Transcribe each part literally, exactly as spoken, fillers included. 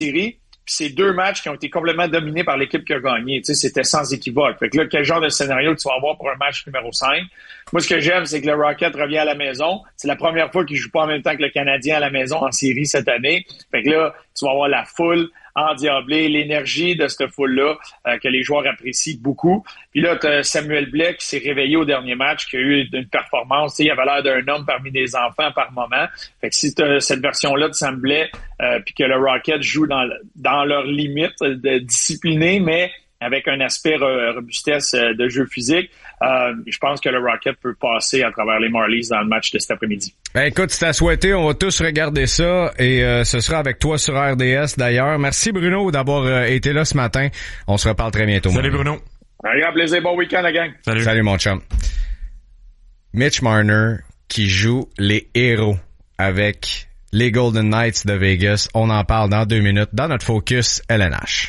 série. Puis c'est deux matchs qui ont été complètement dominés par l'équipe qui a gagné. Tu sais, c'était sans équivoque. Fait que là, quel genre de scénario tu vas avoir pour un match numéro cinq? Moi, ce que j'aime, c'est que le Rocket revient à la maison. C'est la première fois qu'il joue pas en même temps que le Canadien à la maison en série cette année. Fait que là, tu vas avoir la foule endiablée, l'énergie de cette foule-là euh, que les joueurs apprécient beaucoup. Puis là, tu as Samuel Blais qui s'est réveillé au dernier match, qui a eu une performance. Tu sais, il avait l'air d'un homme parmi des enfants par moment. Fait que si tu as cette version-là de Sam Blais, euh, puis que le Rocket joue dans, dans leurs limites de discipliné, mais avec un aspect re- robustesse euh, de jeu physique, euh, je pense que le Rocket peut passer à travers les Marlies dans le match de cet après-midi. Ben écoute, si t'as souhaité, on va tous regarder ça et euh, ce sera avec toi sur R D S d'ailleurs. Merci Bruno d'avoir euh, été là ce matin. On se reparle très bientôt. Salut Bruno. Allez, un plaisir, bon week-end la gang. Salut. Salut mon chum. Mitch Marner qui joue les héros avec les Golden Knights de Vegas. On en parle dans deux minutes dans notre Focus L N H.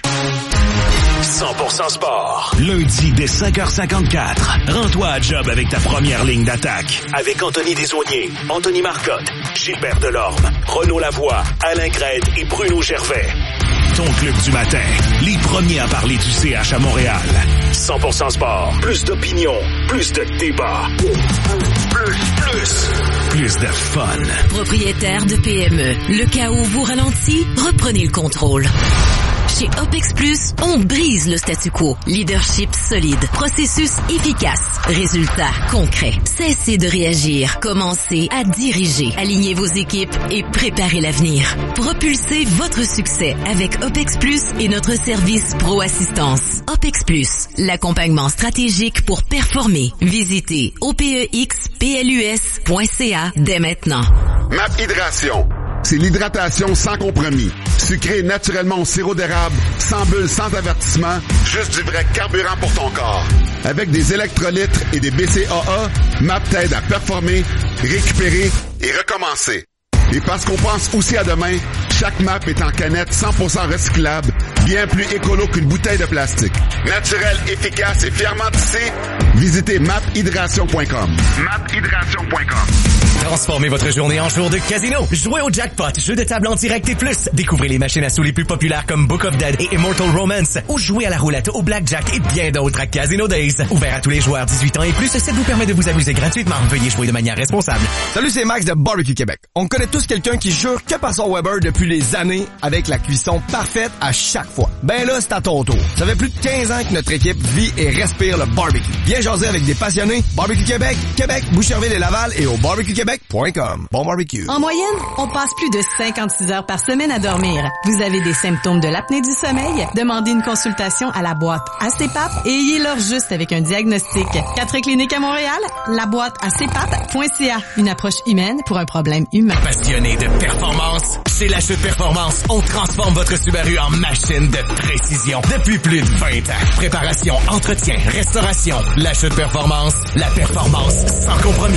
cent pour cent sport. Lundi dès cinq heures cinquante-quatre. Rends-toi à job avec ta première ligne d'attaque. Avec Anthony Desaulniers, Anthony Marcotte, Gilbert Delorme, Renaud Lavoie, Alain Crête et Bruno Gervais. Ton club du matin. Les premiers à parler du C H à Montréal. cent pour cent sport. Plus d'opinion. Plus de débat. Plus, plus. Plus de fun. Propriétaire de P M E. Le chaos vous ralentit? Reprenez le contrôle. Chez OPEX Plus, on brise le statu quo. Leadership solide, processus efficace, résultats concrets. Cessez de réagir, commencez à diriger. Alignez vos équipes et préparez l'avenir. Propulsez votre succès avec OPEX Plus et notre service Pro Assistance. OPEX Plus, l'accompagnement stratégique pour performer. Visitez O P E X P L U S point C A dès maintenant. Map Hydration. C'est l'hydratation sans compromis. Sucré naturellement au sirop d'érable, sans bulles, sans avertissement, juste du vrai carburant pour ton corps. Avec des électrolytes et des B C A A, M A P t'aide à performer, récupérer et recommencer. Et parce qu'on pense aussi à demain, chaque M A P est en canette cent pour cent recyclable, bien plus écolo qu'une bouteille de plastique. Naturel, efficace et fièrement tissé, visitez map hydration point com. map hydration point com. Transformez votre journée en jour de casino. Jouez au jackpot, jeu de table en direct et plus. Découvrez les machines à sous les plus populaires comme Book of Dead et Immortal Romance. Ou jouez à la roulette, au blackjack et bien d'autres à Casino Days. Ouvert à tous les joueurs dix-huit ans et plus, ça vous permet de vous amuser gratuitement. Veuillez jouer de manière responsable. Salut, c'est Max de Barbecue Québec. On connaît tous quelqu'un qui jure que par son Weber depuis les années avec la cuisson parfaite à chaque fois. Ben là, c'est à ton tour. Ça fait plus de quinze ans que notre équipe vit et respire le barbecue. Viens jaser avec des passionnés. Barbecue Québec, Québec, Boucherville et Laval et au barbecue québec point com. Bon barbecue. En moyenne, on passe plus de cinquante-six heures par semaine à dormir. Vous avez des symptômes de l'apnée du sommeil? Demandez une consultation à la boîte A C P A P et ayez-leur juste avec un diagnostic. Quatre cliniques à Montréal, la boîte A C P A P point C A. Une approche humaine pour un problème humain. Passionné de performance? Chez La Chute Performance, on transforme votre Subaru en machine de précision depuis plus de vingt ans. Préparation, entretien, restauration. La Chute Performance, la performance sans compromis.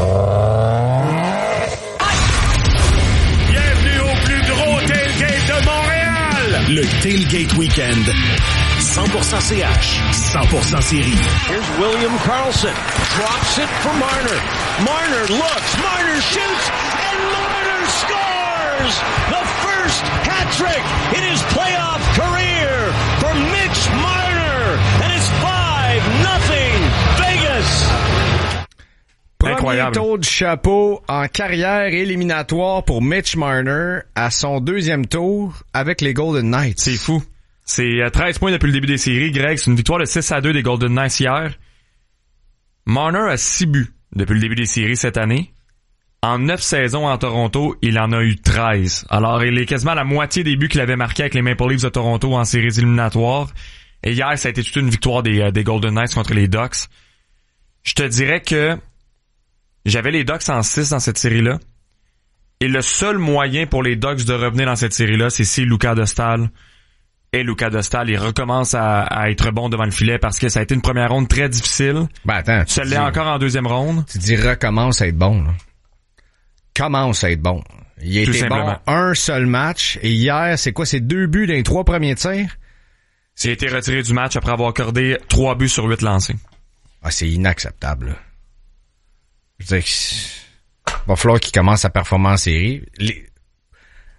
Bienvenue au plus gros tailgate de Montréal! Le Tailgate Weekend. cent pour cent C H, cent pour cent série. Here's William Karlsson. Drops it for Marner. Marner looks. Marner shoots. And Marner scores! The first hat-trick in his playoff career for Mitch Marner. And it's five nothing Vegas. Premier Incroyable. tour de chapeau en carrière éliminatoire pour Mitch Marner à son deuxième tour avec les Golden Knights. C'est fou. C'est treize points depuis le début des séries. Greg, c'est une victoire de six à deux des Golden Knights hier. Marner a six buts depuis le début des séries cette année. En neuf saisons en Toronto, il en a eu treize. Alors, il est quasiment à la moitié des buts qu'il avait marqués avec les Maple Leafs de Toronto en séries éliminatoires. Et hier, ça a été toute une victoire des, euh, des Golden Knights contre les Ducks. Je te dirais que j'avais les Ducks en six dans cette série-là. Et le seul moyen pour les Ducks de revenir dans cette série-là, c'est si Luka Dostal et Luka Dostal, il recommence à, à être bon devant le filet parce que ça a été une première ronde très difficile. Ben attends. Ça l'est encore en deuxième ronde. Tu dis recommence à être bon, là. Commence à être bon. Il a Tout été simplement. bon un seul match. Et hier, c'est quoi? C'est deux buts dans les trois premiers tirs? Il a été retiré du match après avoir accordé trois buts sur huit lancés. Ah, c'est inacceptable, là. Je veux dire, il va falloir qu'il commence à performer en série. Les...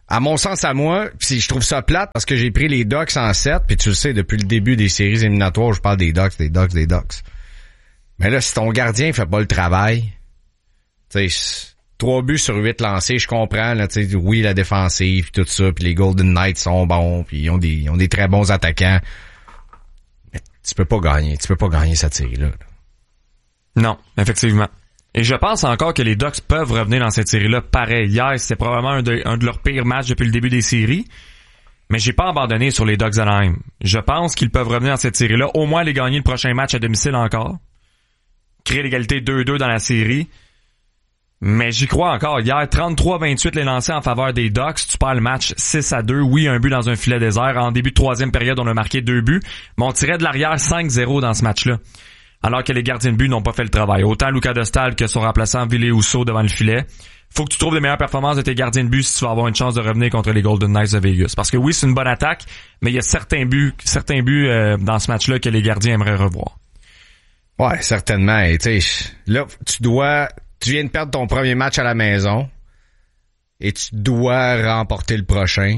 À mon sens, à moi, pis je trouve ça plate parce que j'ai pris les Ducks en sept, puis tu le sais, depuis le début des séries éliminatoires, je parle des Ducks, des Ducks, des Ducks. Mais là, si ton gardien fait pas le travail, tu sais, trois buts sur huit lancés, je comprends, là, tu sais, oui, la défensive, pis tout ça, puis les Golden Knights sont bons, puis ils ont des, ils ont des très bons attaquants. Mais tu peux pas gagner, tu peux pas gagner cette série-là. Non, effectivement. Et je pense encore que les Ducks peuvent revenir dans cette série-là pareil. Hier, c'était probablement un de, un de leurs pires matchs depuis le début des séries. Mais j'ai pas abandonné sur les Ducks d'Anaheim. Je pense qu'ils peuvent revenir dans cette série-là, au moins aller gagner le prochain match à domicile encore. Créer l'égalité deux deux dans la série. Mais j'y crois encore. Hier, trente-trois vingt-huit les lancés en faveur des Ducks. Tu perds le match six à deux. Oui, un but dans un filet désert. En début de troisième période, on a marqué deux buts. Mais on tirait de l'arrière cinq zéro dans ce match-là. Alors que les gardiens de but n'ont pas fait le travail. Autant Luca Dostal que son remplaçant Ville Husso devant le filet. Faut que tu trouves les meilleures performances de tes gardiens de but si tu vas avoir une chance de revenir contre les Golden Knights de Vegas. Parce que oui, c'est une bonne attaque, mais il y a certains buts, certains buts euh, dans ce match-là que les gardiens aimeraient revoir. Ouais, certainement. Et tu sais, là, tu dois, tu viens de perdre ton premier match à la maison et tu dois remporter le prochain.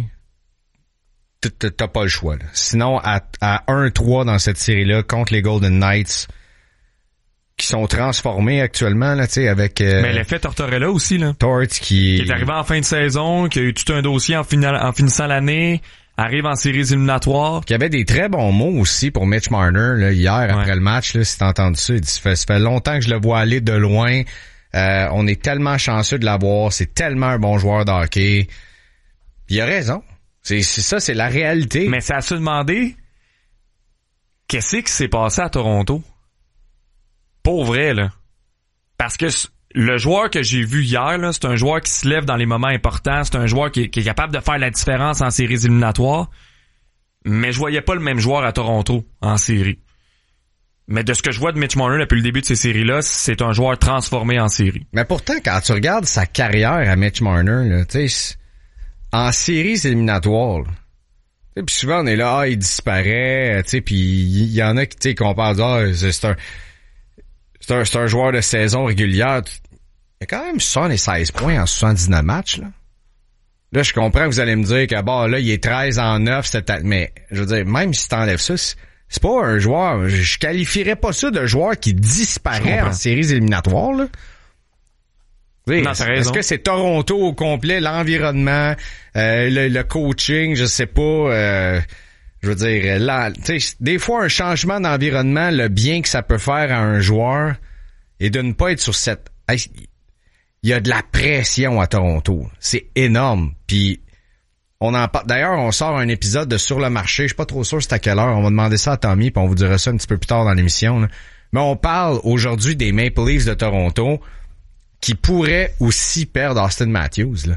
T'as pas le choix, là. Sinon, à, à un trois dans cette série-là contre les Golden Knights, qui sont transformés actuellement, là, tu sais, avec... Euh, mais l'effet Tortorella aussi, là. Tort qui... Qui est arrivé en fin de saison, qui a eu tout un dossier en, final, en finissant l'année, arrive en séries éliminatoires. Qui avait des très bons mots aussi pour Mitch Marner, là, hier, ouais. Après le match, là, si t'as entendu ça, il dit, ça fait, ça fait longtemps que je le vois aller de loin, euh, on est tellement chanceux de l'avoir, c'est tellement un bon joueur de hockey. Il a raison. C'est, c'est ça, c'est la réalité. Mais ça a se demander, qu'est-ce qui s'est passé à Toronto? Pour vrai, là. Parce que le joueur que j'ai vu hier, là, c'est un joueur qui se lève dans les moments importants. C'est un joueur qui est, qui est capable de faire la différence en séries éliminatoires. Mais je voyais pas le même joueur à Toronto en série. Mais de ce que je vois de Mitch Marner depuis le début de ces séries-là, c'est un joueur transformé en série. Mais pourtant, quand tu regardes sa carrière à Mitch Marner, là, tu sais, en séries éliminatoires, puis souvent on est là, ah, il disparaît, tu sais, puis il y, y en a qui, tu sais, qu'on parle, ah, c'est, c'est un... C'est un, c'est un joueur de saison régulière. Il a quand même soixante-seize points en soixante-dix-neuf matchs, là. Là, je comprends que vous allez me dire que, bon, là, il est treize en neuf, cette année. Mais, je veux dire, même si t'enlèves ça, c'est, c'est pas un joueur, je qualifierais pas ça de joueur qui disparaît en séries éliminatoires, là. Oui, non, est-ce, est-ce que c'est Toronto au complet, l'environnement, euh, le, le coaching, je sais pas, euh, je veux dire, là, tu sais, des fois, un changement d'environnement, le bien que ça peut faire à un joueur, et de ne pas être sur cette... Il y a de la pression à Toronto. C'est énorme. Puis, on en parle... D'ailleurs, on sort un épisode de Sur le marché. Je suis pas trop sûr c'est à quelle heure. On va demander ça à Tommy, puis on vous dira ça un petit peu plus tard dans l'émission, là. Mais on parle aujourd'hui des Maple Leafs de Toronto qui pourraient aussi perdre Austin Matthews, là.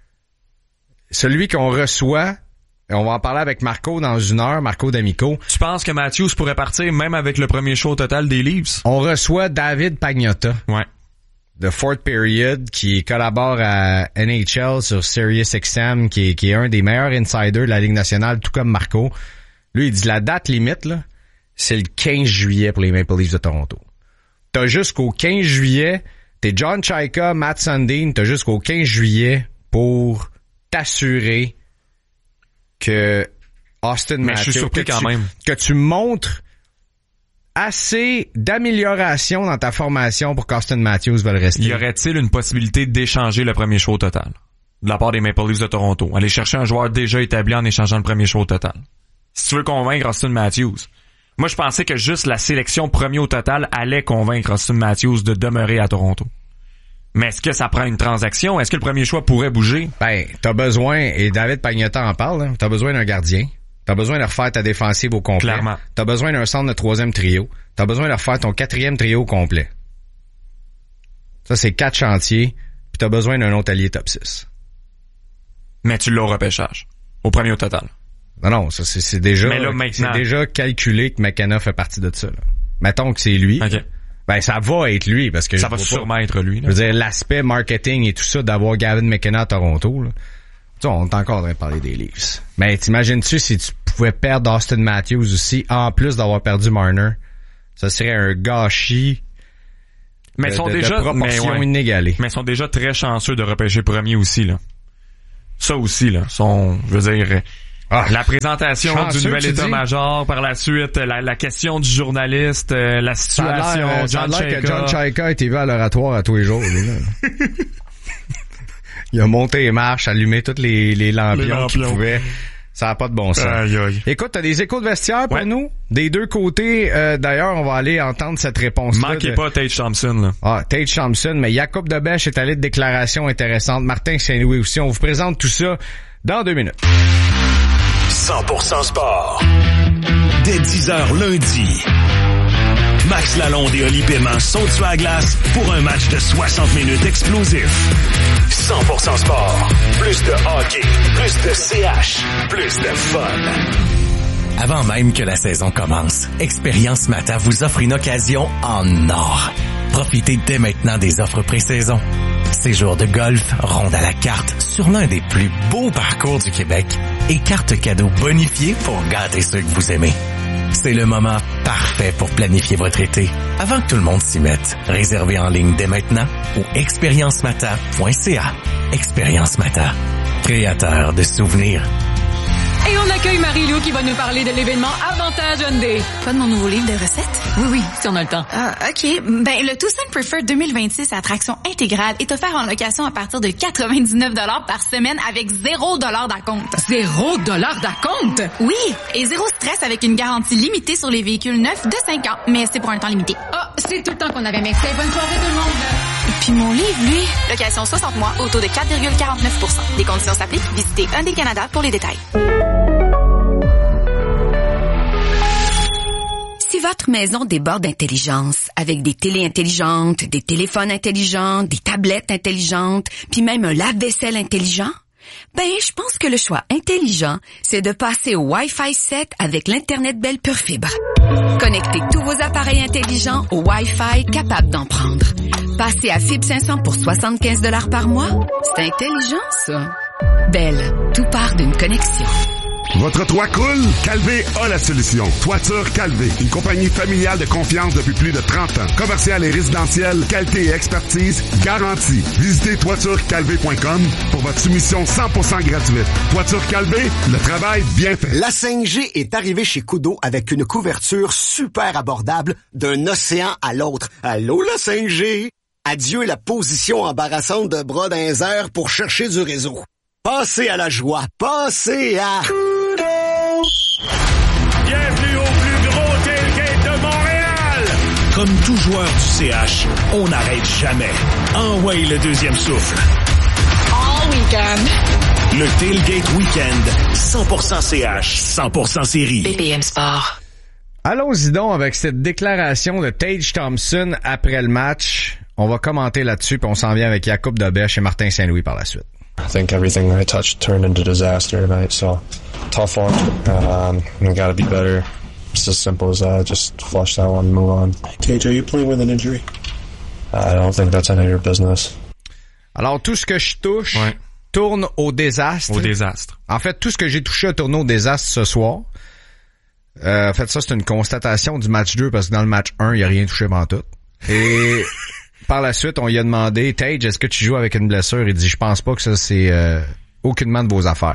Celui qu'on reçoit... On va en parler avec Marco dans une heure, Marco D'Amico. Tu penses que Matthews pourrait partir même avec le premier show total des Leafs? On reçoit David Pagnotta. Ouais. De Fourth Period, qui collabore à N H L sur Sirius X M, qui est, qui est un des meilleurs insiders de la Ligue nationale, tout comme Marco. Lui, il dit la date limite, là, c'est le quinze juillet pour les Maple Leafs de Toronto. T'as jusqu'au quinze juillet, t'es John Chaika, Matt Sundin, t'as jusqu'au quinze juillet pour t'assurer que Austin Mais Matthews, je suis surpris que, quand tu, même. que tu montres assez d'amélioration dans ta formation pour qu'Austin Matthews veuille rester. Y aurait-il une possibilité d'échanger le premier choix au total de la part des Maple Leafs de Toronto? Aller chercher un joueur déjà établi en échangeant le premier choix au total. Si tu veux convaincre Austin Matthews. Moi, je pensais que juste la sélection premier au total allait convaincre Austin Matthews de demeurer à Toronto. Mais est-ce que ça prend une transaction? Est-ce que le premier choix pourrait bouger? Ben, t'as besoin, et David Pagnotta en parle, hein, t'as besoin d'un gardien. T'as besoin de refaire ta défensive au complet. Clairement. T'as besoin d'un centre de troisième trio. T'as besoin de refaire ton quatrième trio au complet. Ça, c'est quatre chantiers. Puis t'as besoin d'un autre allié top six. Mais tu l'as au repêchage. Au premier au total. Non, non, ça, c'est, c'est déjà, Mais là, maintenant... c'est déjà calculé que McKenna fait partie de ça, là. Mettons que c'est lui. OK. Ben, ça va être lui, parce que... Ça va sûrement pas, être lui, là. Je veux dire, l'aspect marketing et tout ça d'avoir Gavin McKenna à Toronto, là. Tu sais, on est encore en train de parler des Leafs. Mais t'imagines-tu si tu pouvais perdre Austin Matthews aussi, en plus d'avoir perdu Marner? Ça serait un gâchis mais de, sont de, déjà, de proportions mais ouais. inégalées. Mais ils sont déjà très chanceux de repêcher premier aussi, là. Ça aussi, là, son, je veux dire, ah, la présentation chanceux, du nouvel tu état-major, par la suite, la, la question du journaliste, euh, la situation, ça a John l'air Chaika. que John Chaika était vu à l'oratoire à tous les jours. Lui, là. Il a monté les marches, allumé toutes les, les lampions, Les lampions. qu'il pouvait. Ça n'a pas de bon sens. Aïe, aïe. Écoute, t'as des échos de vestiaire pour Ouais. nous? Des deux côtés, euh, d'ailleurs, on va aller entendre cette réponse-là. Manquez de... pas Tage Thompson, là. Ah, Tage Thompson, mais Jacob Debesch est allé de déclarations intéressantes. Martin Saint-Louis aussi. On vous présente tout ça dans deux minutes. cent pour cent sport. Dès dix heures lundi. Max Lalonde et Oli Paiement sont sur la glace pour un match de soixante minutes explosif. cent pour cent sport. Plus de hockey, plus de C H, plus de fun. Avant même que la saison commence, Expérience Mata vous offre une occasion en or. Profitez dès maintenant des offres pré-saison. Séjour de golf, ronde à la carte sur l'un des plus beaux parcours du Québec et carte cadeau bonifiée pour gâter ceux que vous aimez. C'est le moment parfait pour planifier votre été. Avant que tout le monde s'y mette, réservez en ligne dès maintenant au expérience mata point c a. Expérience Mata, créateur de souvenirs. Et on accueille Marie-Lou qui va nous parler de l'événement Avantage Hyundai. Pas de mon nouveau livre de recettes? Oui, oui, si on a le temps. Ah, OK. Ben, le Tucson Preferred deux mille vingt-six à traction intégrale est offert en location à partir de quatre-vingt-dix-neuf dollars par semaine avec zéro dollar d'acompte. Zéro dollar d'acompte? Oui, et zéro stress avec une garantie limitée sur les véhicules neufs de cinq ans, mais c'est pour un temps limité. Ah, c'est tout le temps qu'on avait. Merci. Bonne soirée tout le monde. Puis mon livre, lui, location soixante mois au taux de quatre virgule quarante-neuf pour cent. Les conditions s'appliquent. Visitez Hyundai Canada pour les détails. Si votre maison déborde d'intelligence, avec des télés intelligentes, des téléphones intelligents, des tablettes intelligentes, puis même un lave-vaisselle intelligent, ben, je pense que le choix intelligent, c'est de passer au Wi-Fi sept avec l'Internet Bell Pure Fibre. Connectez tous vos appareils intelligents au Wi-Fi capable d'en prendre. Passez à Fibre cinq cents pour soixante-quinze dollars par mois. C'est intelligent, ça. Bell, tout part d'une connexion. Votre toit coule? Calvé a la solution. Toiture Calvé, une compagnie familiale de confiance depuis plus de trente ans. Commercial et résidentiel, qualité et expertise garantie. Visitez toiture calvé point com pour votre soumission cent pour cent gratuite. Toiture Calvé, le travail bien fait. La cinq G est arrivée chez Koodo avec une couverture super abordable d'un océan à l'autre. Allô, la cinq G? Adieu la position embarrassante de bras dans les airs pour chercher du réseau. Passez à la joie. Passez à... Bienvenue au plus gros tailgate de Montréal! Comme tout joueur du C H, on n'arrête jamais. Envoyez le deuxième souffle. All weekend. Le Tailgate Weekend, cent pour cent C H, cent pour cent série. B P M Sport. Allons-y donc avec cette déclaration de Tage Thompson après le match. On va commenter là-dessus, puis on s'en vient avec Jacob Debesch et Martin Saint-Louis par la suite. I think everything I touched turned into disaster tonight, so tough one. Um, we gotta be better. It's as simple as that. Just flush that one and move on. Tage, are you playing with an injury? I don't think that's any of your business. Alors, tout ce que je touche ouais. tourne au désastre. Au désastre. En fait, tout ce que j'ai touché a tourné au désastre ce soir. Euh, en fait, ça, c'est une constatation du match deux, parce que dans le match un, il n'y a rien touché pendant tout. Et par la suite, on lui a demandé, Tage, est-ce que tu joues avec une blessure? Il dit, je pense pas que ça, c'est euh, aucunement de vos affaires.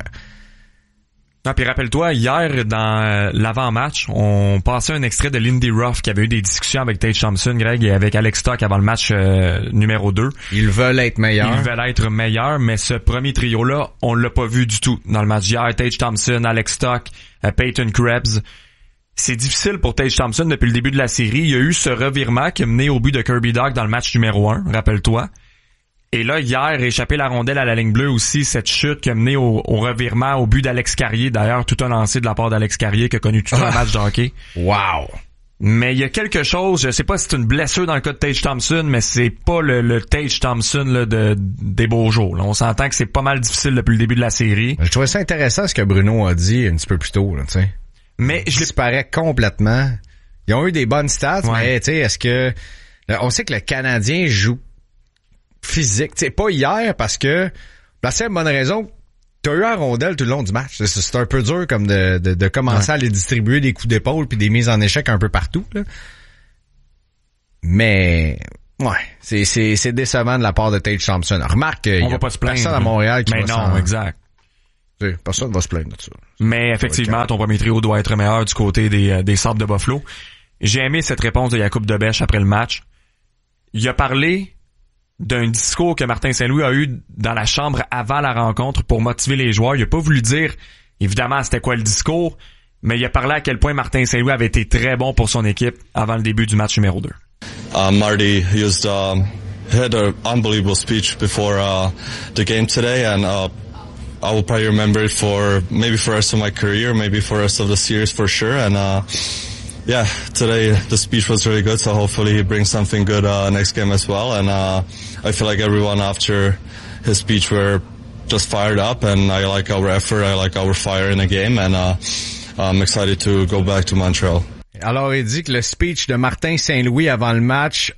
Non, puis rappelle-toi, hier, dans euh, l'avant-match, on passait un extrait de Lindy Ruff qui avait eu des discussions avec Tage Thompson, Greg, et avec Alex Stock avant le match euh, numéro deux. Ils veulent être meilleurs. Ils veulent être meilleurs, mais ce premier trio-là, on l'a pas vu du tout dans le match d'hier. Tage Thompson, Alex Stock, euh, Peyton Krebs. C'est difficile pour Tage Thompson depuis le début de la série. Il y a eu ce revirement qui a mené au but de Kirby Dach dans le match numéro un, rappelle-toi. Et là, hier, échapper la rondelle à la ligne bleue aussi, cette chute qui a mené au, au revirement, au but d'Alex Carrier. D'ailleurs, tout un lancé de la part d'Alex Carrier qui a connu tout un match de hockey. Wow! Mais il y a quelque chose, je sais pas si c'est une blessure dans le cas de Tage Thompson, mais c'est pas le, le Tage Thompson là, de, des beaux jours. Là. On s'entend que c'est pas mal difficile depuis le début de la série. Je trouvais ça intéressant ce que Bruno a dit un petit peu plus tôt, là, tu sais. Mais je disparaît complètement. Ils ont eu des bonnes stats, ouais. mais tu sais, est-ce que on sait que le Canadien joue physique, tu sais, pas hier parce que la seule bonne raison, t'as eu un rondelle tout le long du match. C'est, c'est un peu dur comme de, de, de commencer ouais. à aller distribuer des coups d'épaule puis des mises en échec un peu partout. Là. Mais ouais, c'est c'est c'est décevant de la part de Tage Thompson. Remarque, il y a va pas se plaindre, personne à Montréal qui mais va non, s'en, exact. T'sais, personne va se plaindre de ça. Mais effectivement, ton premier trio doit être meilleur du côté des, des Sabres de Buffalo. J'ai aimé cette réponse de Jakub Dobeš après le match. Il a parlé d'un discours que Martin Saint-Louis a eu dans la chambre avant la rencontre pour motiver les joueurs. Il a pas voulu dire, évidemment, c'était quoi le discours, mais il a parlé à quel point Martin Saint-Louis avait été très bon pour son équipe avant le début du match numéro deux. Uh, Marty used, um, had an unbelievable speech before uh, the game today, and uh, I will probably remember it for maybe for the rest of my career, maybe for the rest of the series for sure. And uh, yeah, today the speech was really good, so hopefully he brings something good uh, next game as well. And uh, I feel like everyone after his speech were just fired up, and I like our effort, I like our fire in the game, and uh, I'm excited to go back to Montreal. Alors, il dit que le speech de Martin Saint-Louis avant le match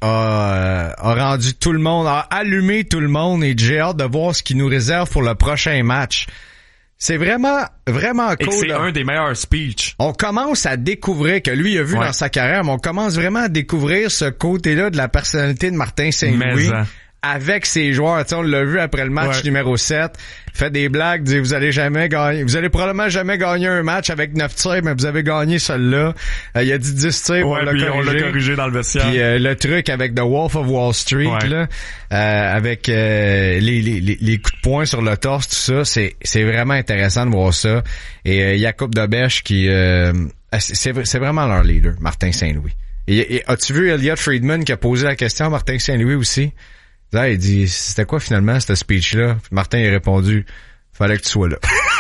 a, a rendu tout le monde, a allumé tout le monde, et j'ai hâte de voir ce qu'il nous réserve pour le prochain match. C'est vraiment, vraiment cool. Et que c'est là. un des meilleurs speeches. On commence à découvrir, que lui a vu ouais. dans sa carrière, mais on commence vraiment à découvrir ce côté-là de la personnalité de Martin Saint-Louis. Mais, avec ses joueurs, tu sais, on l'a vu après le match ouais. numéro sept, fait des blagues, dit vous allez jamais gagner, vous allez probablement jamais gagner un match avec neuf tirs, mais vous avez gagné celui-là. Euh, il a dit dix tirs, ouais, on, l'a corrigé. on l'a corrigé dans le vestiaire. Puis euh, le truc avec The Wolf of Wall Street, ouais. là, euh, avec euh, les, les, les, les coups de poing sur le torse, tout ça, c'est c'est vraiment intéressant de voir ça. Et euh, Jakub Dobeš qui, euh, c'est c'est vraiment leur leader, Martin Saint-Louis. Et, et as-tu vu Elliot Friedman qui a posé la question à Martin Saint-Louis aussi? Là, il dit, c'était quoi finalement, ce speech-là? Puis Martin a répondu, fallait que tu sois là.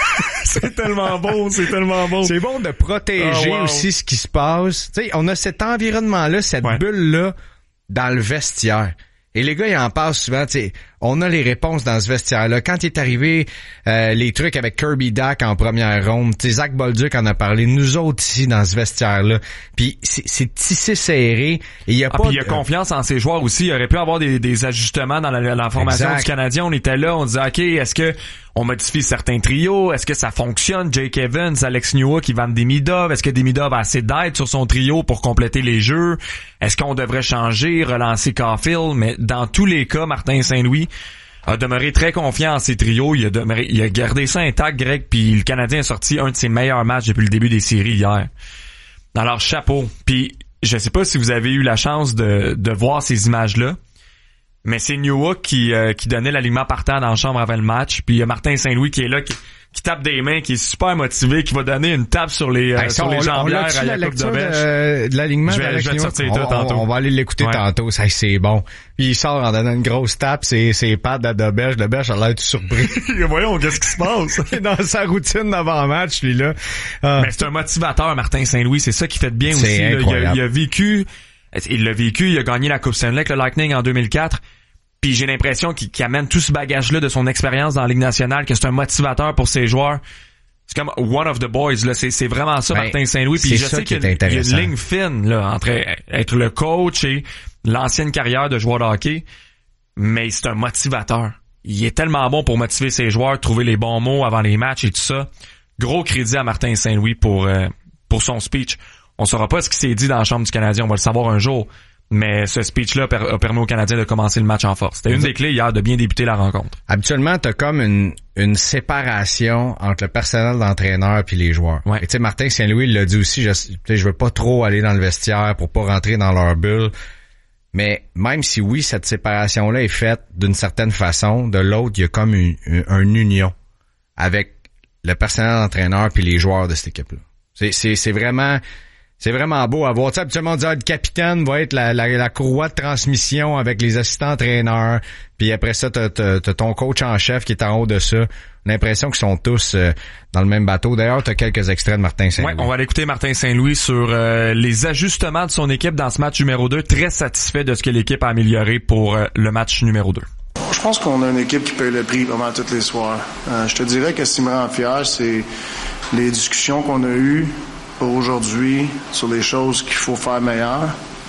C'est tellement bon, c'est tellement bon. C'est bon de protéger oh, wow. aussi ce qui se passe. Tu sais, on a cet environnement-là, cette ouais. bulle-là, dans le vestiaire. Et les gars, ils en parlent souvent, tu sais, on a les réponses dans ce vestiaire-là. Quand il est arrivé, euh, les trucs avec Kirby Dach en première ronde, tu sais, Zach Bolduc en a parlé, nous autres ici dans ce vestiaire-là. Puis c'est, c'est tissé serré. Et il y a ah, pas. Puis il y a confiance en ses joueurs aussi. Il aurait pu avoir des, des ajustements dans la, la formation exact. du Canadien. On était là, on disait, ok, est-ce que on modifie certains trios? Est-ce que ça fonctionne? Jake Evans, Alex Newhook, Ivan Demidov. Est-ce que Demidov a assez d'aide sur son trio pour compléter les jeux? Est-ce qu'on devrait changer, relancer Caulfield? Mais dans tous les cas, Martin Saint-Louis a demeuré très confiant en ses trios. Il a demeuré, il a gardé ça intact, Greg, puis le Canadien a sorti un de ses meilleurs matchs depuis le début des séries hier. Alors, chapeau. Puis, je sais pas si vous avez eu la chance de, de voir ces images-là, mais c'est Newhook qui, euh, qui donnait l'alignement partant dans la chambre avant le match, puis il y a Martin Saint-Louis qui est là, qui, qui tape des mains, qui est super motivé, qui va donner une tape sur les, euh, hey, sur on, les jambières à Jakub Dobeš. De, de l'alignement je vais, je vais te sortir tout tantôt. On va aller l'écouter ouais. tantôt, ça c'est bon. Puis il sort en donnant une grosse tape, c'est c'est pads à Dobeš. Dobeš a l'air tout surpris. Voyons, qu'est-ce qui se passe? Il est dans sa routine d'avant-match, lui là. Ah. Mais c'est un motivateur, Martin Saint-Louis, c'est ça qui fait de bien aussi. Là. Il, a, il a vécu, il l'a vécu, il a gagné la Coupe Stanley avec le Lightning en deux mille quatre. Puis j'ai l'impression qu'il, qu'il amène tout ce bagage-là de son expérience dans la Ligue nationale, que c'est un motivateur pour ses joueurs. C'est comme one of the boys, là. C'est, c'est vraiment ça, ben, Martin Saint-Louis. Puis je sais qu'il y a, il y a une ligne fine, là, entre être le coach et l'ancienne carrière de joueur de hockey. Mais c'est un motivateur. Il est tellement bon pour motiver ses joueurs, trouver les bons mots avant les matchs et tout ça. Gros crédit à Martin Saint-Louis pour, euh, pour son speech. On saura pas ce qui s'est dit dans la chambre du Canadien. On va le savoir un jour. Mais ce speech-là a permis aux Canadiens de commencer le match en force. C'était une des clés hier de bien débuter la rencontre. Habituellement, t'as comme une, une séparation entre le personnel d'entraîneur puis les joueurs. Ouais. Et tu sais, Martin Saint-Louis l'a dit aussi, je, je veux pas trop aller dans le vestiaire pour pas rentrer dans leur bulle. Mais même si oui, cette séparation-là est faite d'une certaine façon, de l'autre, il y a comme une, une, une union avec le personnel d'entraîneur puis les joueurs de cette équipe-là. C'est, c'est, c'est vraiment... C'est vraiment beau à voir. Tu sais, habituellement, on dit, ah, le capitaine va être la, la, la courroie de transmission avec les assistants entraîneurs. Puis après ça, t'as, t'as, t'as ton coach en chef qui est en haut de ça. On a l'impression qu'ils sont tous euh, dans le même bateau. D'ailleurs, t'as quelques extraits de Martin Saint-Louis. Ouais, on va aller écouter Martin Saint-Louis sur euh, les ajustements de son équipe dans ce match numéro deux. Très satisfait de ce que l'équipe a amélioré pour euh, le match numéro deux. Je pense qu'on a une équipe qui paye le prix vraiment tous les soirs. Euh, je te dirais que ce qui me rend fier, c'est les discussions qu'on a eues pour aujourd'hui sur les choses qu'il faut faire meilleures,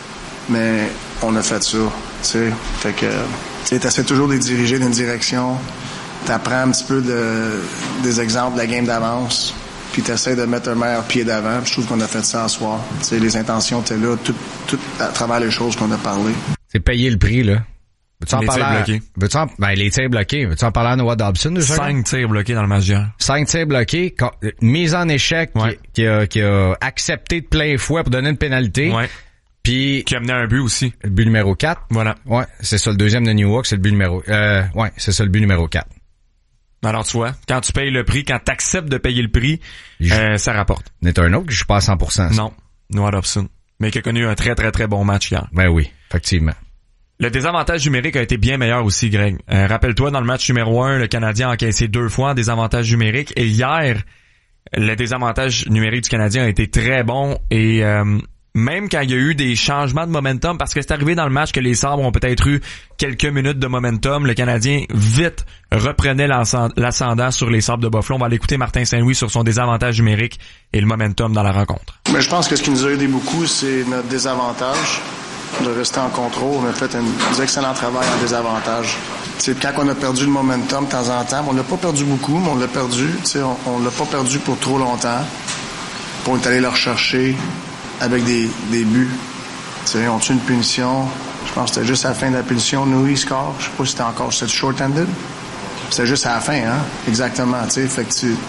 mais on a fait ça, tu sais. Fait que, tu sais, t'essaies toujours de les diriger dans une direction, t'apprends un petit peu de, des exemples de la game d'avance, puis t'essaies de mettre un meilleur pied d'avant, puis je trouve qu'on a fait ça en soir. Tu sais, les intentions étaient là, tout, tout à travers les choses qu'on a parlé. C'est payer le prix, là. Veux-tu en les parler tirs à... bloqués. Veux-tu en... Ben, les tirs bloqués. Veux-tu en parler à Noah Dobson? Cinq tirs bloqués dans le match d'hier. Cinq tirs bloqués. Mise en échec ouais. qui, qui, a, qui a accepté de plein fouet pour donner une pénalité. Ouais. Puis qui a mené un but aussi. Le but numéro quatre. Voilà. Ouais, c'est ça, le deuxième de New York, c'est le but numéro... Euh, ouais, c'est ça, le but numéro quatre. Alors tu vois, quand tu payes le prix, quand tu acceptes de payer le prix, euh, ça rapporte. N'est un autre que je suis pas à cent pour cent. Ça. Non, Noah Dobson. Mais qui a connu un très très très bon match hier. Ben oui, effectivement. Le désavantage numérique a été bien meilleur aussi, Greg. Euh, rappelle-toi, dans le match numéro un, le Canadien a encaissé deux fois en désavantage numérique. Et hier, le désavantage numérique du Canadien a été très bon. Et euh, même quand il y a eu des changements de momentum, parce que c'est arrivé dans le match que les Sabres ont peut-être eu quelques minutes de momentum, le Canadien vite reprenait l'ascendant sur les Sabres de Buffalo. On va aller écouter Martin Saint-Louis sur son désavantage numérique et le momentum dans la rencontre. Mais je pense que ce qui nous a aidé beaucoup, c'est notre désavantage. De rester en contrôle. On a fait un, un excellent travail en désavantage. T'sais, quand on a perdu le momentum de temps en temps, on l'a pas perdu beaucoup, mais on l'a perdu. On, on l'a pas perdu pour trop longtemps. Puis on est allé le rechercher avec des, des buts. T'sais, on tue une punition. Je pense que c'était juste à la fin de la punition. Nous, score. Je sais pas si c'était encore c'était short-handed. C'était juste à la fin, hein? Exactement. T'sais. Fait que tu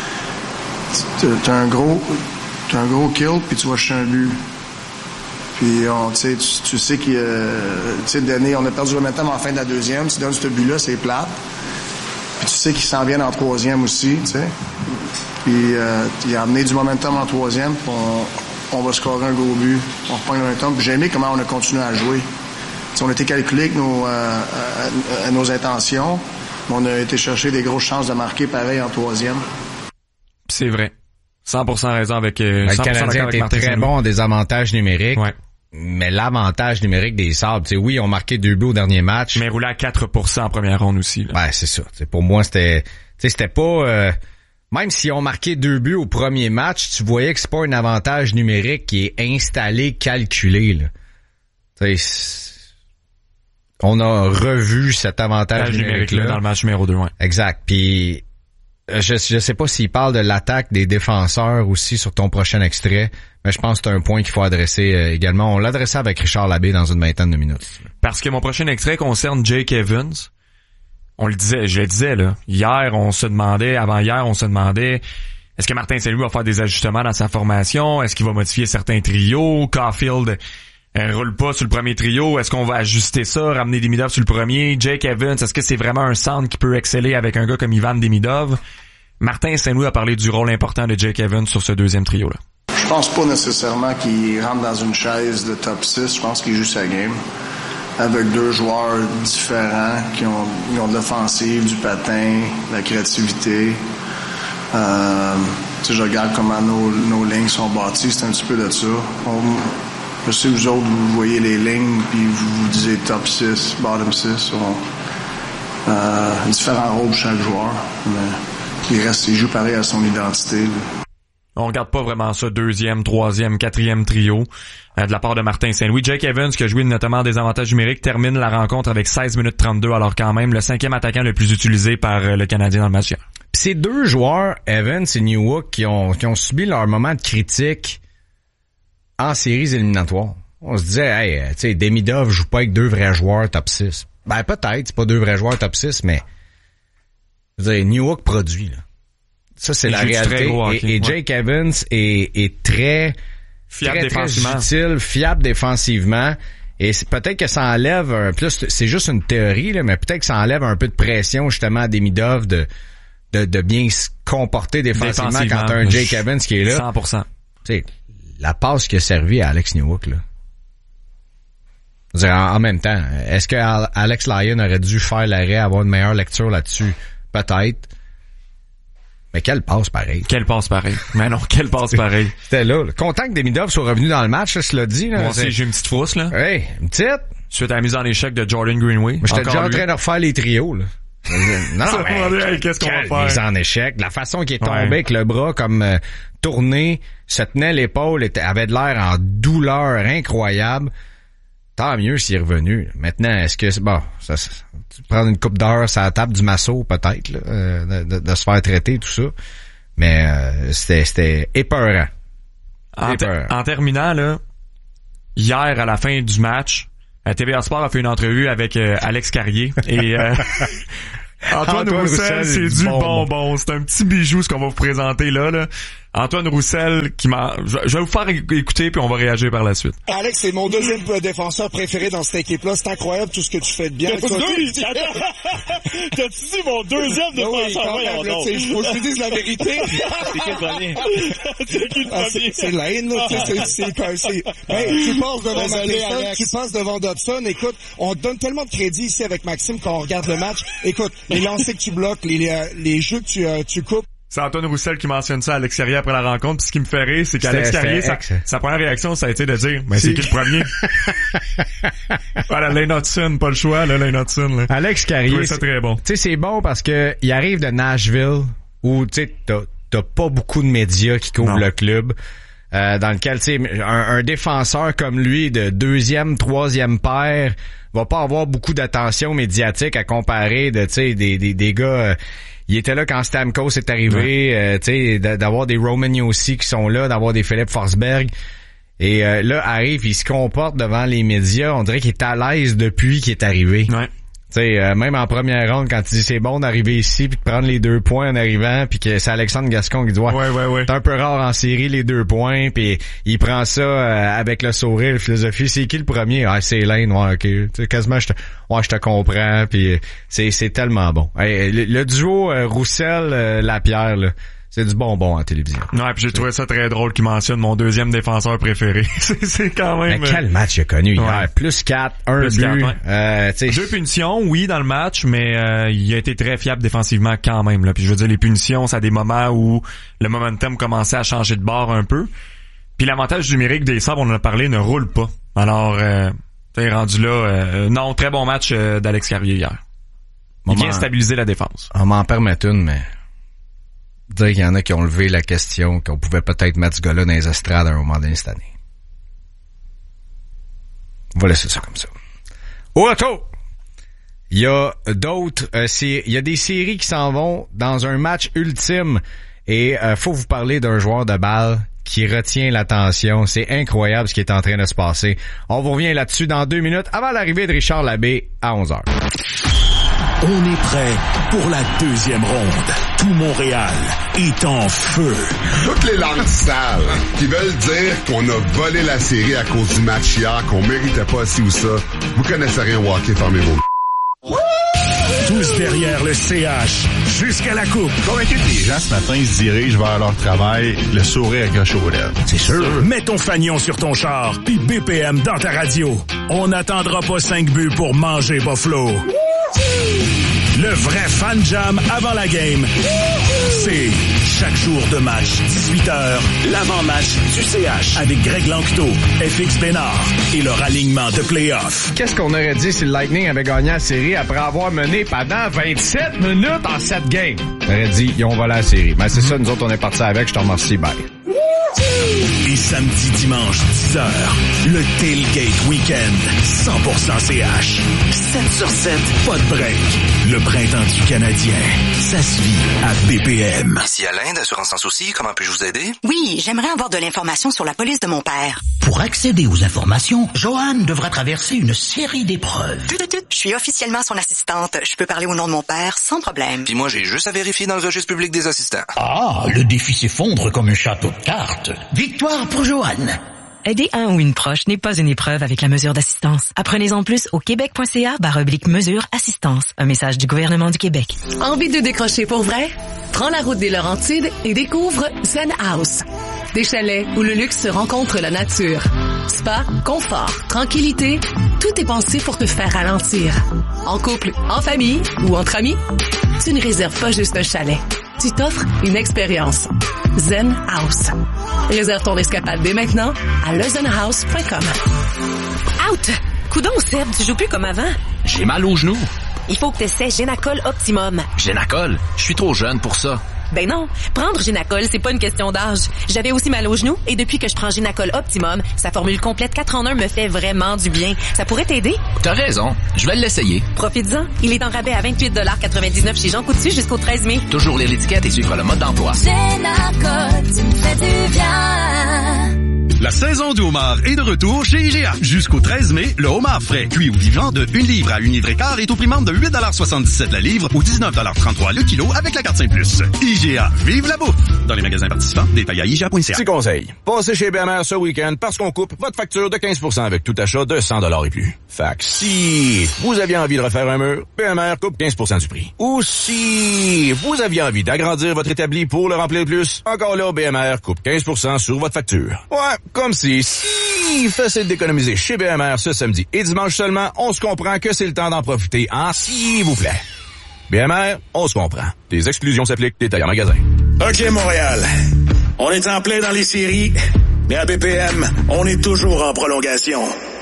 t'as un gros t'as un gros kill, puis tu vas chercher un but. Puis, on, tu, tu sais qu'il euh, tu sais, donné, on a perdu le momentum en fin de la deuxième. Tu donnes ce but-là, c'est plate. Puis tu sais qu'il s'en vient en troisième aussi, tu sais. Puis, euh, il a amené du momentum en troisième, puis on, on va scorer un gros but. On reprend le momentum. Puis j'ai aimé comment on a continué à jouer. T'sais, on a été calculé avec nos, euh, à, à nos intentions, mais on a été chercher des grosses chances de marquer pareil en troisième. C'est vrai. cent pour cent raison avec... Euh, le Canadien était très bon en désavantage numérique. Ouais. Mais l'avantage numérique des Sabres, tu sais, oui, ils ont marqué deux buts au dernier match. Mais roulé à quatre pour cent en première ronde aussi. Là. Ouais, c'est ça. T'sais, pour moi, c'était, tu sais, c'était pas, euh, même s'ils ont marqué deux buts au premier match, tu voyais que c'est pas un avantage numérique qui est installé, calculé, là. Tu sais, on a revu cet avantage numérique là dans le match numéro deux, ouais. Exact. Puis, je, je sais pas s'il parle de l'attaque des défenseurs aussi sur ton prochain extrait, mais je pense que c'est un point qu'il faut adresser euh, également. On l'adressait avec Richard Labbé dans une vingtaine de minutes. Parce que mon prochain extrait concerne Jake Evans. On le disait, je le disais, là. Hier, on se demandait, avant hier, on se demandait, est-ce que Martin Saint-Louis va faire des ajustements dans sa formation? Est-ce qu'il va modifier certains trios? Caulfield euh, roule pas sur le premier trio. Est-ce qu'on va ajuster ça, ramener Demidov sur le premier? Jake Evans, est-ce que c'est vraiment un centre qui peut exceller avec un gars comme Ivan Demidov? Martin Saint-Louis a parlé du rôle important de Jake Evans sur ce deuxième trio-là. Je pense pas nécessairement qu'il rentre dans une chaise de top six. Je pense qu'il joue sa game avec deux joueurs différents qui ont, qui ont de l'offensive, du patin, de la créativité. Euh, tu sais, je regarde comment nos, nos lignes sont bâties. C'est un petit peu de ça. On, je sais que vous autres, vous voyez les lignes puis vous vous disiez top six, bottom six. On, euh, différents rôles pour chaque joueur. Mais il reste, il joue pareil à son identité. Là. On regarde pas vraiment ça deuxième, troisième, quatrième trio euh, de la part de Martin Saint-Louis. Jake Evans, qui a joué notamment des avantages numériques, termine la rencontre avec seize minutes trente-deux, alors quand même le cinquième attaquant le plus utilisé par euh, le Canadien dans le match. Pis ces deux joueurs, Evans et Newhook, qui ont, qui ont subi leur moment de critique en séries éliminatoires. On se disait, hey, tu sais, Demidov joue pas avec deux vrais joueurs top six. Ben peut-être, c'est pas deux vrais joueurs top six, mais je veux dire, Newhook produit, là. Ça, c'est la réalité. Gros, okay. Et, et Jake ouais. Evans est, est très, fiable très, défensivement. très utile, fiable défensivement. Et c'est, peut-être que ça enlève un plus, c'est juste une théorie, là, mais peut-être que ça enlève un peu de pression, justement, à Demidov de, de, de bien se comporter défensivement, défensivement quand t'as un Jake Evans qui est là. cent pour cent. Tu sais, la passe qui a servi à Alex Newhook, là. Je veux dire, en, en même temps, est-ce que Alex Lyon aurait dû faire l'arrêt, avoir une meilleure lecture là-dessus? Peut-être. Mais quelle passe pareil. Quelle passe pareil. Mais non, quelle passe pareil. C'était là, là. Content que Demidov soit revenu dans le match, là, je l'ai dit. Là, Moi aussi, j'ai une petite frousse, là. Hey, une petite. Suite à la mise en échec de Jordan Greenway. Moi, j'étais déjà en train de refaire les trios, là. Non, non, mais hey, qu'est-ce qu'on va faire? Mise en échec. La façon qu'il est tombé ouais. avec le bras comme euh, tourné, se tenait l'épaule, était, avait de l'air en douleur incroyable. Tant mieux s'il est revenu. Maintenant, est-ce que c'est bon, ça, ça, prendre une coupe d'heure sur la table du masso, peut-être, là, euh, de, de se faire traiter, tout ça. Mais euh, c'était, c'était épeurant. En, épeurant. Te, en terminant, là, hier, à la fin du match, Euh, T V A Sport a fait une entrevue avec euh, Alex Carrier et euh, Antoine, Antoine Roussel, Roussel c'est du bonbon. bonbon. C'est un petit bijou ce qu'on va vous présenter là. là. Antoine Roussel qui m'a... Je, je vais vous faire écouter puis on va réagir par la suite. Alex, c'est mon deuxième défenseur préféré dans cette équipe-là. C'est incroyable tout ce que tu fais de bien. T'as-tu dit, T'as-tu dit mon deuxième défenseur? Oui, quand même, là, il faut que je te dise la vérité. C'est qui le premier? C'est qui le ah, premier? C'est Lane, là. C'est, c'est, c'est, c'est... Hey, tu passes devant Matheson, tu passes devant Dobson. Écoute, on te donne tellement de crédit ici avec Maxime quand on regarde le match. Écoute, les lancers que tu bloques, les, les, les jeux que tu, euh, tu coupes. C'est Antoine Roussel qui mentionne ça à Alex Carrier après la rencontre. Puis ce qui me fait rire, c'est qu'Alex Carrier, sa, sa première réaction, ça a été de dire « Mais c'est qui le premier? » Voilà, Lane Hudson, pas le choix, là, Lane Hudson. Là. Alex Carrier, c'est très bon. Tu sais, c'est bon parce que il arrive de Nashville où, tu sais, t'as, t'as pas beaucoup de médias qui couvrent non. le club. Euh, dans lequel, tu sais, un, un défenseur comme lui, de deuxième, troisième paire, va pas avoir beaucoup d'attention médiatique à comparer de, tu sais, des, des, des gars... Euh, il était là quand Stamkos est arrivé, ouais. euh, tu sais, d'avoir des Roman Josi qui sont là, d'avoir des Philippe Forsberg. Et euh, là, arrive, il se comporte devant les médias. On dirait qu'il est à l'aise depuis qu'il est arrivé. Ouais. Tu sais, euh, même en première ronde, quand il dit c'est bon d'arriver ici puis de prendre les deux points en arrivant, puis que c'est Alexandre Gascon qui dit ouais, ouais, ouais, ouais. c'est un peu rare en série les deux points, puis il prend ça euh, avec le sourire, la philosophie. C'est qui le premier? Ah, c'est Lane, ouais, ok. Tu sais, quasiment, je te, ouais, je te comprends, puis c'est c'est tellement bon. Hey, le, le duo euh, Roussel-Lapierre, là, c'est du bonbon en télévision. Ouais, puis j'ai trouvé ça très drôle qu'il mentionne mon deuxième défenseur préféré. c'est, c'est quand même... Mais quel match il a connu hier? Ouais. Plus quatre, un Plus but. quatre, ouais. euh, Deux punitions, oui, dans le match, mais euh, il a été très fiable défensivement quand même. Là. Puis je veux dire, les punitions, c'est à des moments où le momentum commençait à changer de bord un peu. Puis l'avantage numérique des Sabres, on en a parlé, ne roule pas. Alors, euh, t'es rendu là... Euh, non, très bon match euh, d'Alex Carrier hier. Il vient stabiliser la défense. On m'en permet une, mais... dire qu'il y en a qui ont levé la question qu'on pouvait peut-être mettre ce gars-là dans les estrades à un moment donné cette année. On va laisser ça comme ça. Au retour, il y a d'autres... Euh, c'est, il y a des séries qui s'en vont dans un match ultime et euh, faut vous parler d'un joueur de balle qui retient l'attention. C'est incroyable ce qui est en train de se passer. On vous revient là-dessus dans deux minutes avant l'arrivée de Richard Labbé à onze heures. On est prêt pour la deuxième ronde. Tout Montréal est en feu. Toutes les langues sales qui veulent dire qu'on a volé la série à cause du match hier, qu'on méritait pas ci ou ça. Vous connaissez rien au hockey, fermez vos... Tous derrière le C H, jusqu'à la coupe. Convaincu que les gens ce matin se dirigent vers leur travail, le sourire accroché aux lèvres. C'est sûr. Mets ton fanion sur ton char, puis B P M dans ta radio. On n'attendra pas cinq buts pour manger Buffalo. Le vrai fan jam avant la game, c'est chaque jour de match, dix-huit heures, l'avant-match du C H avec Greg Lanctot, F X Bénard et leur alignement de play-off. Qu'est-ce qu'on aurait dit si le Lightning avait gagné la série après avoir mené pendant vingt-sept minutes en sept games? On aurait dit, ils ont volé la série. Mais c'est ça, nous autres, on est partis avec. Je te remercie, bye. Et samedi, dimanche, dix heures, le Tailgate Weekend, cent pour cent C H. sept sur sept, pas de break. Le printemps du Canadien, ça se vit à B P M. Ici Alain d'Assurance Sans Souci, comment puis-je vous aider? Oui, j'aimerais avoir de l'information sur la police de mon père. Pour accéder aux informations, Joanne devra traverser une série d'épreuves. Je suis officiellement son assistante. Je peux parler au nom de mon père sans problème. Puis moi, j'ai juste à vérifier dans le registre public des assistants. Ah, le défi s'effondre comme un château de cartes. Victoire pour Joanne. Aider un ou une proche n'est pas une épreuve avec la mesure d'assistance. Apprenez-en plus au québec.ca barre oblique mesure assistance. Un message du gouvernement du Québec. Envie de décrocher pour vrai? Prends la route des Laurentides et découvre Zen House. Des chalets où le luxe se rencontre la nature. Spa, confort, tranquillité, tout est pensé pour te faire ralentir. En couple, en famille ou entre amis, tu ne réserves pas juste un chalet. Tu t'offres une expérience. Zen House. Réserve ton escapade dès maintenant à le zen house point com. Out! Coudon, Seb, tu joues plus comme avant. J'ai mal aux genoux. Il faut que tu essaies Génacol Optimum. Génacol? Je suis trop jeune pour ça. Ben non, prendre Génacol, c'est pas une question d'âge. J'avais aussi mal aux genoux et depuis que je prends Génacol Optimum, sa formule complète quatre en un me fait vraiment du bien. Ça pourrait t'aider? T'as raison, je vais l'essayer. Profites-en, il est en rabais à vingt-huit dollars quatre-vingt-dix-neuf chez Jean Coutu jusqu'au treize mai. Toujours lire l'étiquette et suivre le mode d'emploi. Génacol, tu me fais du bien. La saison du homard est de retour chez I G A. Jusqu'au treize mai, le homard frais, cuit ou vivant de une livre à une livre et quart est au prix membre de huit soixante-dix-sept la livre ou dix-neuf trente-trois le kilo avec la carte cinq plus. I G A, vive la bouffe! Dans les magasins participants, détails à I G A point C A. Petit conseil. Passez chez B M R ce week-end parce qu'on coupe votre facture de quinze pour cent avec tout achat de cent dollars et plus. Fait que si vous aviez envie de refaire un mur, B M R coupe quinze pour cent du prix. Ou si vous aviez envie d'agrandir votre établi pour le remplir plus, encore là, B M R coupe quinze pour cent sur votre facture. Ouais, comme si, si facile d'économiser chez B M R ce samedi et dimanche seulement, on se comprend que c'est le temps d'en profiter, hein, s'il vous plaît. B M R, on se comprend. Des exclusions s'appliquent, détails en magasin. OK, Montréal. On est en plein dans les séries, mais à B P M, on est toujours en prolongation.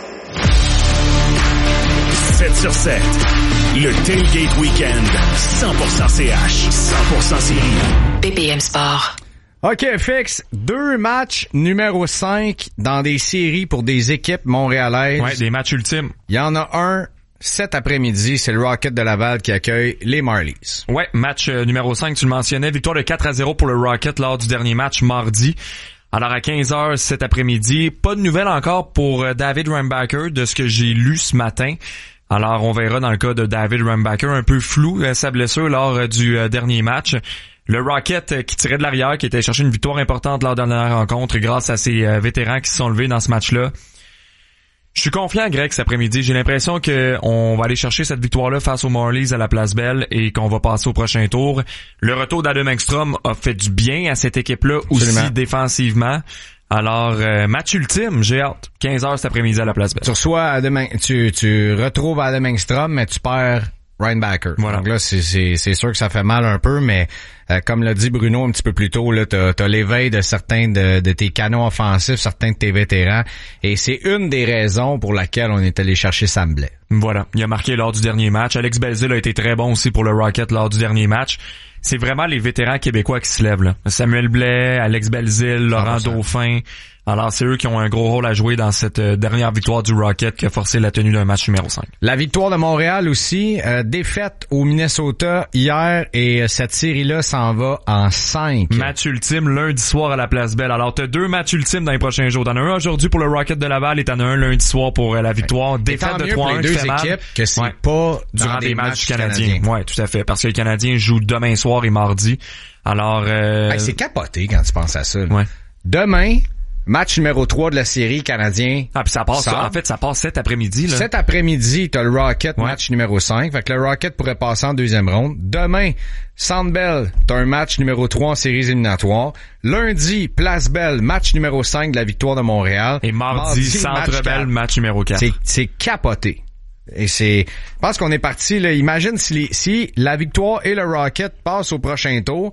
sept sur sept. Le Tailgate Weekend. cent pour cent C H. cent pour cent série. B P M Sport. OK, Fix. Deux matchs numéro cinq dans des séries pour des équipes montréalaises. Ouais, des matchs ultimes. Il y en a un cet après-midi, c'est le Rocket de Laval qui accueille les Marlies. Ouais, match euh, numéro cinq, tu le mentionnais. Victoire de quatre à zéro pour le Rocket lors du dernier match mardi. Alors à quinze heures cet après-midi, pas de nouvelles encore pour euh, David Rambacker de ce que j'ai lu ce matin. Alors on verra dans le cas de David Rambacker, un peu flou euh, sa blessure lors euh, du euh, dernier match. Le Rocket euh, qui tirait de l'arrière, qui était chercher une victoire importante lors de la dernière rencontre grâce à ses euh, vétérans qui se sont levés dans ce match-là. Je suis confiant, Greg, cet après-midi. J'ai l'impression que on va aller chercher cette victoire-là face aux Marlies à la Place Belle et qu'on va passer au prochain tour. Le retour d'Adam Engstrom a fait du bien à cette équipe-là aussi. Absolument. Défensivement. Alors, euh, match ultime, j'ai hâte. quinze heures cet après-midi à la Place Belle. Tu reçois Adam, tu, tu retrouves Adam Engstrom, mais tu perds Reinbacker. Voilà. Donc là, c'est, c'est, c'est sûr que ça fait mal un peu, mais euh, comme l'a dit Bruno un petit peu plus tôt, là, t'as, t'as l'éveil de certains de, de tes canons offensifs, certains de tes vétérans, et c'est une des raisons pour laquelle on est allé chercher Sam Blais. Voilà, il a marqué lors du dernier match. Alex Belzile a été très bon aussi pour le Rocket lors du dernier match. C'est vraiment les vétérans québécois qui se lèvent, là. Samuel Blais, Alex Belzile, Laurent cent pour cent. Dauphin. Alors, c'est eux qui ont un gros rôle à jouer dans cette euh, dernière victoire du Rocket qui a forcé la tenue d'un match numéro cinq. La victoire de Montréal aussi, euh, défaite au Minnesota hier et euh, cette série-là s'en va en cinq. Match ultime lundi soir à la Place Belle. Alors, t'as deux matchs ultimes dans les prochains jours. T'en as un aujourd'hui pour le Rocket de Laval et t'en as un lundi soir pour euh, la victoire. Ouais. Défaite de trois un qui fait mal. Deux équipes que c'est ouais. pas durant des, des matchs, matchs canadiens. canadiens. Ouais, tout à fait. Parce que les Canadiens jouent demain soir et mardi. Alors, euh... hey, c'est capoté quand tu penses à ça. Là. Ouais. Demain, match numéro trois de la série canadien. Ah, puis ça passe, ça, en fait, ça passe cet après-midi, là. Cet après-midi, t'as le Rocket, ouais. match numéro cinq. Fait que le Rocket pourrait passer en deuxième ronde. Demain, Centre Bell, t'as un match numéro trois en séries éliminatoires. Lundi, Place Belle, match numéro cinq de la victoire de Montréal. Et mardi, mardi Centre Bell, match numéro quatre. C'est, c'est capoté. Et c'est, je pense qu'on est parti, là. Imagine si, les, si la victoire et le Rocket passent au prochain tour.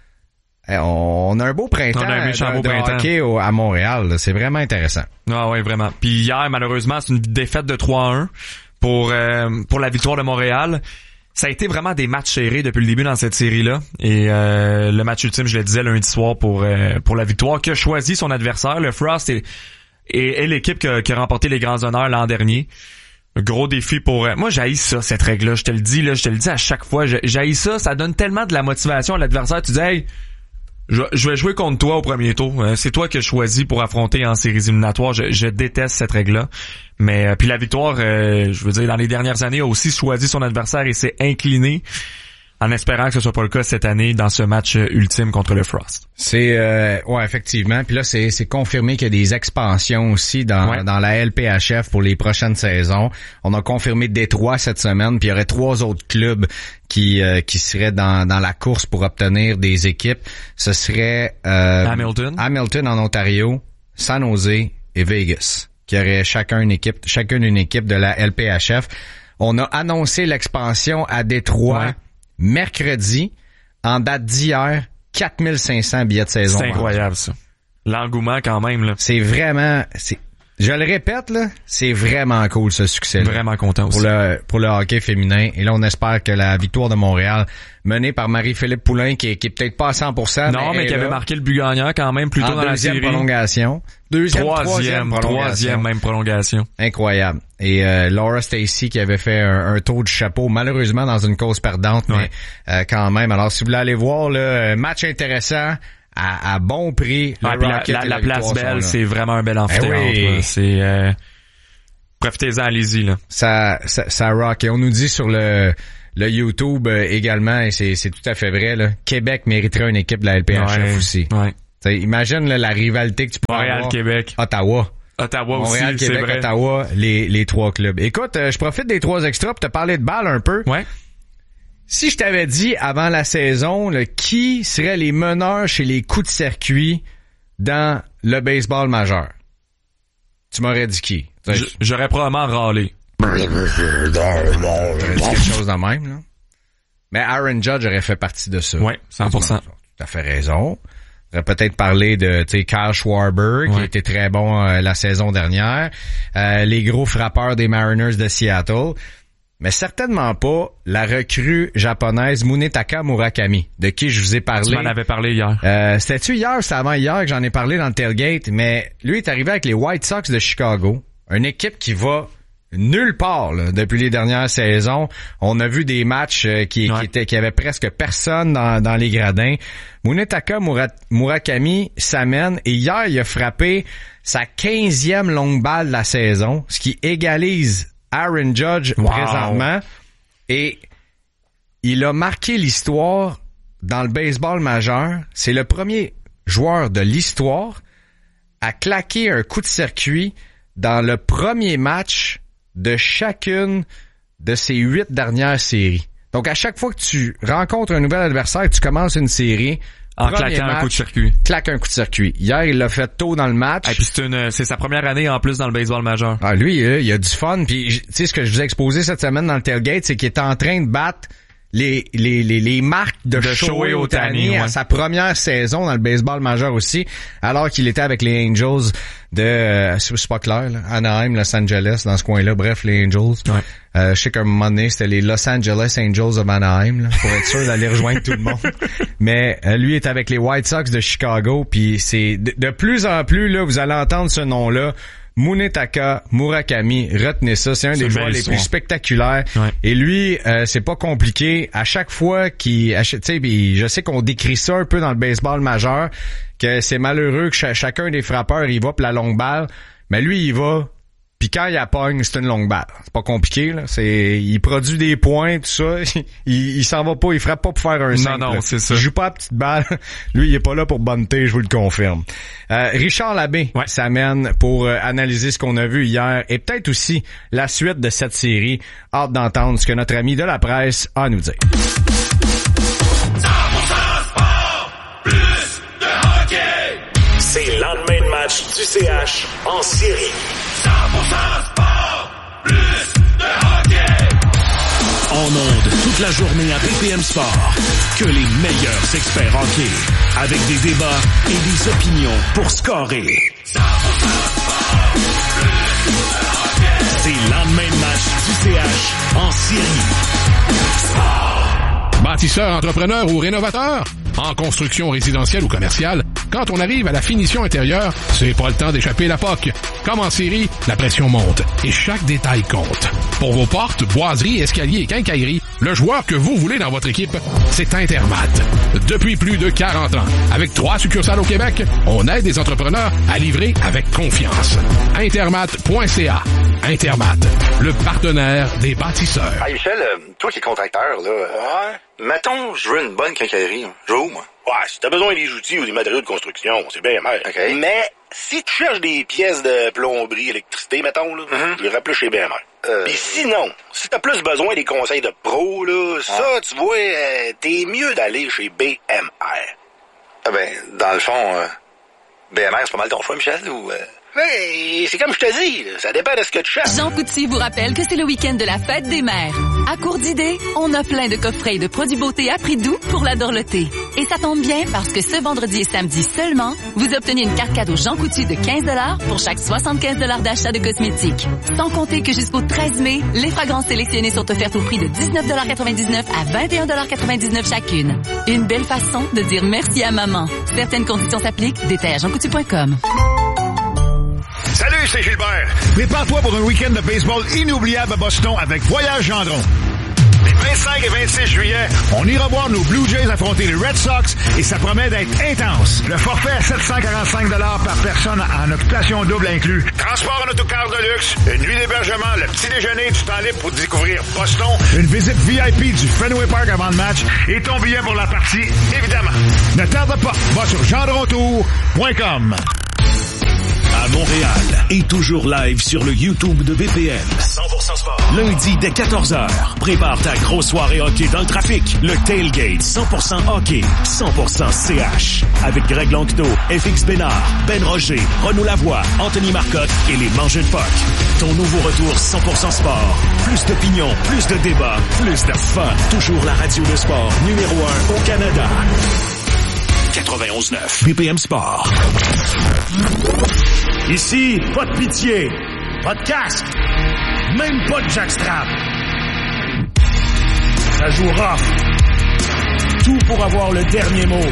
On a un beau printemps on a un méchant de, beau de printemps. hockey au, à Montréal. Là. C'est vraiment intéressant. Ah oui, vraiment. Puis hier, malheureusement, c'est une défaite de trois à un pour euh, pour la victoire de Montréal. Ça a été vraiment des matchs serrés depuis le début dans cette série-là. Et euh, le match ultime, je le disais, lundi soir pour euh, pour la victoire, qui a choisi son adversaire. Le Frost est, est, est l'équipe qui a, qui a remporté les grands honneurs l'an dernier. Gros défi pour... Euh, moi, j'haïs ça, cette règle-là. Je te le dis, là, je te le dis à chaque fois. J'haïs ça. Ça donne tellement de la motivation à l'adversaire. Tu dis, hey, Je, je vais jouer contre toi au premier tour. Euh, c'est toi que je choisis pour affronter en séries éliminatoires. Je, je déteste cette règle-là. Mais euh, puis la victoire, euh, je veux dire, dans les dernières années, a aussi choisi son adversaire et s'est incliné en espérant que ce soit pas le cas cette année dans ce match ultime contre le Frost. C'est euh, ouais, effectivement. Puis là, c'est, c'est confirmé qu'il y a des expansions aussi dans, ouais. dans la L P H F pour les prochaines saisons. On a confirmé Détroit cette semaine, puis il y aurait trois autres clubs qui euh, qui seraient dans, dans la course pour obtenir des équipes. Ce serait euh, Hamilton, Hamilton en Ontario, San Jose et Vegas, qui auraient chacun une équipe, chacune une équipe de la L P H F. On a annoncé l'expansion à Détroit. Ouais. Mercredi, en date d'hier, quatre mille cinq cents billets de saison. C'est incroyable, ça. L'engouement, quand même, là. C'est vraiment, c'est, je le répète, là, c'est vraiment cool, ce succès-là. Vraiment content aussi. Pour le, pour le hockey féminin. Et là, on espère que la victoire de Montréal, menée par Marie-Philippe Poulain, qui est, qui est peut-être pas à cent pour cent. Non, mais, mais qui là, avait marqué le but gagnant quand même, plus tôt dans la série. Prolongation. Deuxième, troisième, troisième prolongation. Troisième, même prolongation. Incroyable. Et euh, Laura Stacey qui avait fait un, un tour du chapeau, malheureusement dans une cause perdante, ouais. mais euh, quand même. Alors, si vous voulez aller voir, là, match intéressant à, à bon prix. Le Ouais, puis la, Rocket la, et la place Victoire sont Belle, là. c'est vraiment un bel amphithéâtre. Eh oui. là. C'est euh, profitez-en, allez-y là. Ça, ça, ça rock. Et on nous dit sur le le YouTube euh, également, et c'est, c'est tout à fait vrai, là, Québec mériterait une équipe de la L P H F Ouais, aussi. Ouais. T'sais, imagine là, la rivalité que tu peux Montréal, avoir. Québec. Ottawa. Ottawa Montréal, aussi, Québec, c'est vrai. Ottawa, les, les trois clubs. Écoute, euh, je profite des trois extras pour te parler de balle un peu. Ouais. Si je t'avais dit avant la saison, là, qui seraient les meneurs chez les coups de circuit dans le baseball majeur? Tu m'aurais dit qui? J- J'aurais probablement râlé. J'aurais dit quelque chose de même, là. Mais Aaron Judge aurait fait partie de ça. Ouais, cent pour cent. Tu as fait raison. On aurait peut-être parlé de, tu sais, Kyle Schwarber, qui Ouais. était très bon euh, la saison dernière. Euh, les gros frappeurs des Mariners de Seattle. Mais certainement pas la recrue japonaise Munetaka Murakami, de qui je vous ai parlé. Tu m'en avais parlé hier. Euh, c'était-tu hier ou c'était avant hier que j'en ai parlé dans le tailgate? Mais lui est arrivé avec les White Sox de Chicago. Une équipe qui va nulle part là, depuis les dernières saisons. On a vu des matchs euh, qui, Ouais. qui étaient qui avaient presque personne dans, dans les gradins. Munetaka Mura- Murakami s'amène et hier il a frappé sa quinzième longue balle de la saison, ce qui égalise Aaron Judge Wow. présentement. Et il a marqué l'histoire dans le baseball majeur. C'est le premier joueur de l'histoire à claquer un coup de circuit dans le premier match de chacune de ces huit dernières séries. Donc, à chaque fois que tu rencontres un nouvel adversaire, tu commences une série. En premier claquant un match, coup de circuit. claque un coup de circuit. Hier, il l'a fait tôt dans le match. Et puis c'est une, c'est sa première année en plus dans le baseball majeur. Ah, lui, euh, il a du fun. Puis, tu sais, ce que je vous ai exposé cette semaine dans le tailgate, c'est qu'il est en train de battre les les les, les marques de, De Shohei Shohei Ohtani Ohtani, à ouais. sa première saison dans le baseball majeur aussi, alors qu'il était avec les Angels de euh, c'est c'est pas clair, là, Anaheim, Los Angeles, dans ce coin-là. Bref, les Angels. Ouais. Euh, je sais qu'à un moment donné, c'était les Los Angeles Angels of Anaheim, là, pour être sûr d'aller rejoindre tout le monde. Mais euh, lui est avec les White Sox de Chicago, puis c'est de, de plus en plus là, vous allez entendre ce nom-là. Munetaka Murakami, retenez ça, c'est un C'est des une joueurs belle les histoire. plus spectaculaires. Ouais. Et lui, euh, c'est pas compliqué. À chaque fois qu'il, tu sais, puis je sais qu'on décrit ça un peu dans le baseball majeur, que c'est malheureux que cha- chacun des frappeurs il va pour la longue balle, mais lui il va. Puis quand il la pogne, c'est une longue balle. C'est pas compliqué, là. C'est, il produit des points, tout ça. il, il s'en va pas, il frappe pas pour faire un Non, cinq, non, là. c'est ça. Il joue pas à petite balle. Lui, il est pas là pour bunter, je vous le confirme. Euh, Richard Labbé Ouais. s'amène pour euh, analyser ce qu'on a vu hier et peut-être aussi la suite de cette série. Hâte d'entendre ce que notre ami de la presse a à nous dire. C'est le lendemain de match du C H en série. En ondes toute la journée à B P M Sport. Que les meilleurs experts hockey. Avec des débats et des opinions pour scorer. C'est le lendemain de match du C H en série. Bâtisseur, entrepreneur ou rénovateur? En construction résidentielle ou commerciale, quand on arrive à la finition intérieure, c'est pas le temps d'échapper la P O C. Comme en série, la pression monte et chaque détail compte. Pour vos portes, boiseries, escaliers et quincailleries, le joueur que vous voulez dans votre équipe, c'est Intermat. Depuis plus de quarante ans, avec trois succursales au Québec, on aide les entrepreneurs à livrer avec confiance. Intermat point C A. Intermat, le partenaire des bâtisseurs. Hey Michel, euh, toi qui es contracteur, là, ouais. Mettons, je veux une bonne quincaillerie. Je veux où, moi? Ouais, si t'as besoin des outils ou des matériaux de construction, c'est bien mal. OK. Mais si tu cherches des pièces de plomberie, électricité, mettons, là, Mm-hmm. je les plus chez B M R. Euh... Puis sinon, si t'as plus besoin des conseils de pro, là, ça, Ah. tu vois, euh, t'es mieux d'aller chez B M R. Ah ben, dans le fond, euh, B M R, c'est pas mal ton choix, Michel, ou... Euh... Hey, c'est comme je te dis, là, ça dépend de ce que tu cherches. Jean Coutu vous rappelle que c'est le week-end de la fête des mères. À court d'idées, on a plein de coffrets et de produits beauté à prix doux pour la dorlotée. Et ça tombe bien parce que ce vendredi et samedi seulement, vous obtenez une carte cadeau Jean Coutu de quinze dollars pour chaque soixante-quinze dollars d'achat de cosmétiques. Sans compter que jusqu'au treize mai, les fragrances sélectionnées sont offertes au prix de dix-neuf quatre-vingt-dix-neuf à vingt et un quatre-vingt-dix-neuf chacune. Une belle façon de dire merci à maman. Certaines conditions s'appliquent. Détails à jean coutu point com. Salut, c'est Gilbert. Prépare-toi pour un week-end de baseball inoubliable à Boston avec Voyage Gendron. Les vingt-cinq et vingt-six juillet, on ira voir nos Blue Jays affronter les Red Sox et ça promet d'être intense. Le forfait à sept cent quarante-cinq dollars par personne en occupation double inclus. Transport en autocar de luxe, une nuit d'hébergement, le petit déjeuner, du temps libre pour découvrir Boston, une visite V I P du Fenway Park avant le match et ton billet pour la partie, évidemment. Ne tarde pas, va sur jean de retour point com. À Montréal et toujours live sur le YouTube de B P M. cent pour cent sport. Lundi dès quatorze heures. Prépare ta grosse soirée hockey dans le trafic. Le Tailgate cent pour cent hockey, cent pour cent C H. Avec Greg Langto, F X Bénard, Ben Roger, Renaud Lavoie, Anthony Marcotte et les Mangeux de Puck. Ton nouveau retour cent pour cent sport. Plus d'opinion, plus de débats, plus de fun. Toujours la radio de sport numéro un au Canada. quatre-vingt-onze neuf B P M Sport. Ici, pas de pitié, pas de casque, même pas de jackstrap. Ça joue rough. Tout pour avoir le dernier mot.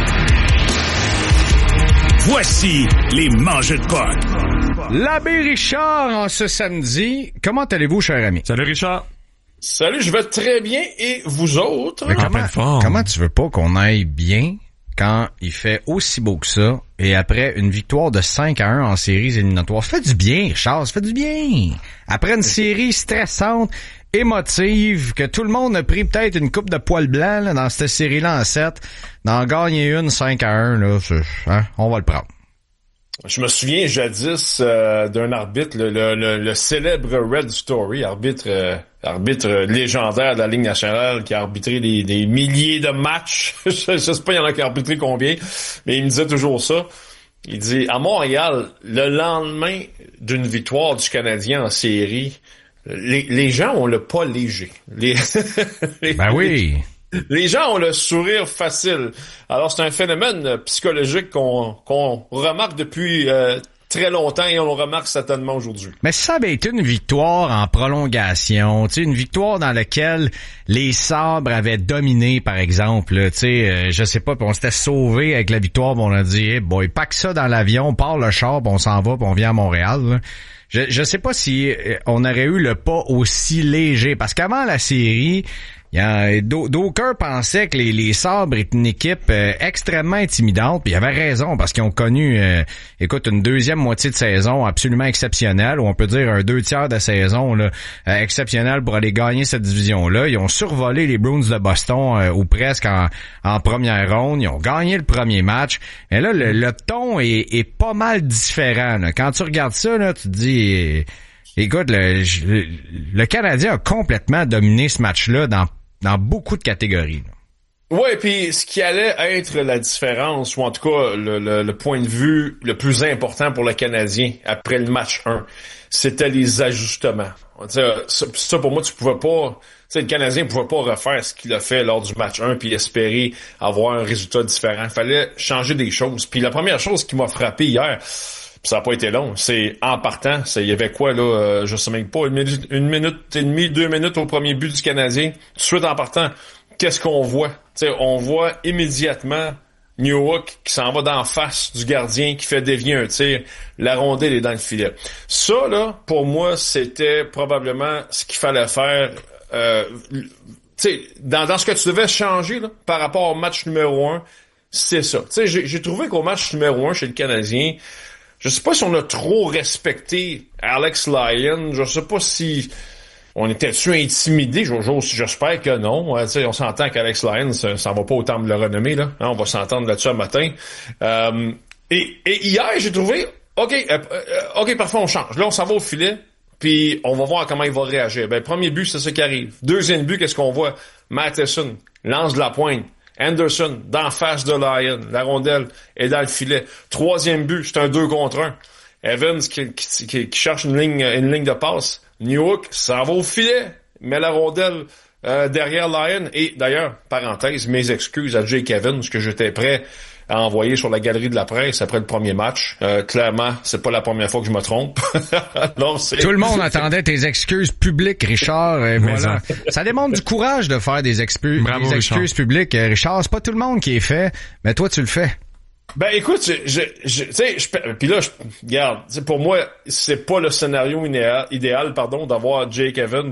Voici les Mangeux de Puck. L'abbé Richard en ce samedi. Comment allez-vous, cher ami? Salut Richard. Salut, je vais très bien. Et vous autres? Mais comment, comment tu veux pas qu'on aille bien quand il fait aussi beau que ça et après une victoire de cinq à un en séries éliminatoires? Ça fait du bien, Richard, ça fait du bien. Après une série stressante, émotive, que tout le monde a pris peut-être une coupe de poil blanc là, dans cette série-là en sept, d'en gagner une cinq à un, là, hein, on va le prendre. Je me souviens jadis euh, d'un arbitre, le, le, le, le célèbre Red Story, arbitre euh, arbitre légendaire de la Ligue nationale qui a arbitré des, des milliers de matchs. je, je sais pas, il y en a qui a arbitré combien, mais il me disait toujours ça. Il dit, à Montréal, le lendemain d'une victoire du Canadien en série, les, les gens ont le pas léger. Les, les, ben oui. Les, les gens ont le sourire facile. Alors, c'est un phénomène psychologique qu'on, qu'on remarque depuis euh, très longtemps et on le remarque certainement aujourd'hui. Mais ça avait été une victoire en prolongation, tu sais, une victoire dans laquelle les Sabres avaient dominé, par exemple, tu sais, euh, je sais pas, puis on s'était sauvé avec la victoire, puis on a dit, hey boy, pack ça dans l'avion, on part le char, puis on s'en va, puis on vient à Montréal, là. Je, je sais pas si on aurait eu le pas aussi léger, parce qu'avant la série, il y a, d'aucuns pensaient que les, les Sabres étaient une équipe euh, extrêmement intimidante, puis ils avaient raison, parce qu'ils ont connu, euh, écoute, une deuxième moitié de saison absolument exceptionnelle, ou on peut dire un deux tiers de saison là, euh, exceptionnelle pour aller gagner cette division-là. Ils ont survolé les Bruins de Boston, euh, ou presque en, en première ronde. Ils ont gagné le premier match. Et là, le, le ton est, est pas mal différent. Là. Quand tu regardes ça, là, tu te dis... Écoute, le, le, le Canadien a complètement dominé ce match-là dans dans beaucoup de catégories. Ouais, puis ce qui allait être la différence, ou en tout cas le, le, le point de vue le plus important pour le Canadien après le match un, c'était les ajustements. Ça, ça pour moi, tu pouvais pas... Tu sais, le Canadien pouvait pas refaire ce qu'il a fait lors du match un puis espérer avoir un résultat différent. Il fallait changer des choses. Puis la première chose qui m'a frappé hier, pis ça n'a pas été long, c'est en partant, il y avait quoi là, euh, je sais même pas, une minute, une minute et demie, deux minutes au premier but du Canadien. Tout de suite en partant, qu'est-ce qu'on voit? T'sais, on voit immédiatement Newhook qui s'en va d'en face du gardien, qui fait dévier un tir, la rondelle est dans le filet. Ça, là, pour moi, c'était probablement ce qu'il fallait faire. Euh, t'sais, dans, dans ce que tu devais changer là, par rapport au match numéro un, c'est ça. T'sais, j'ai, j'ai trouvé qu'au match numéro un chez le Canadien, je sais pas si on a trop respecté Alex Lyon. Je sais pas si on était-tu intimidé. J'espère que non. Euh, on s'entend qu'Alex Lyon, ça, ça va pas autant me le renommer, là. Hein, on va s'entendre là-dessus un matin. Euh, et, et hier, j'ai trouvé, OK, euh, euh, OK, parfois on change. Là, on s'en va au filet, puis on va voir comment il va réagir. Ben, premier but, c'est ça qui arrive. Deuxième but, qu'est-ce qu'on voit? Matheson lance de la pointe. Anderson, d'en face de Lyon. La rondelle est dans le filet. Troisième but, c'est un deux contre un. Evans qui, qui, qui, qui cherche une ligne, une ligne de passe. Newhook, ça va au filet. Met la rondelle euh, derrière Lyon. Et d'ailleurs, parenthèse, mes excuses à Jake Evans, que j'étais prêt à envoyer sur la galerie de la presse après le premier match. Euh, clairement, c'est pas la première fois que je me trompe. Alors, c'est... Tout le monde attendait tes excuses publiques, Richard. Et voilà. Ça démontre du courage de faire des, expu- Bravo, des excuses Richard. publiques. Richard, c'est pas tout le monde qui est fait, mais toi, tu le fais. Ben écoute, je, je, je tu sais, puis là, je, regarde, pour moi, c'est pas le scénario idéal, idéal, pardon, d'avoir Jake Evans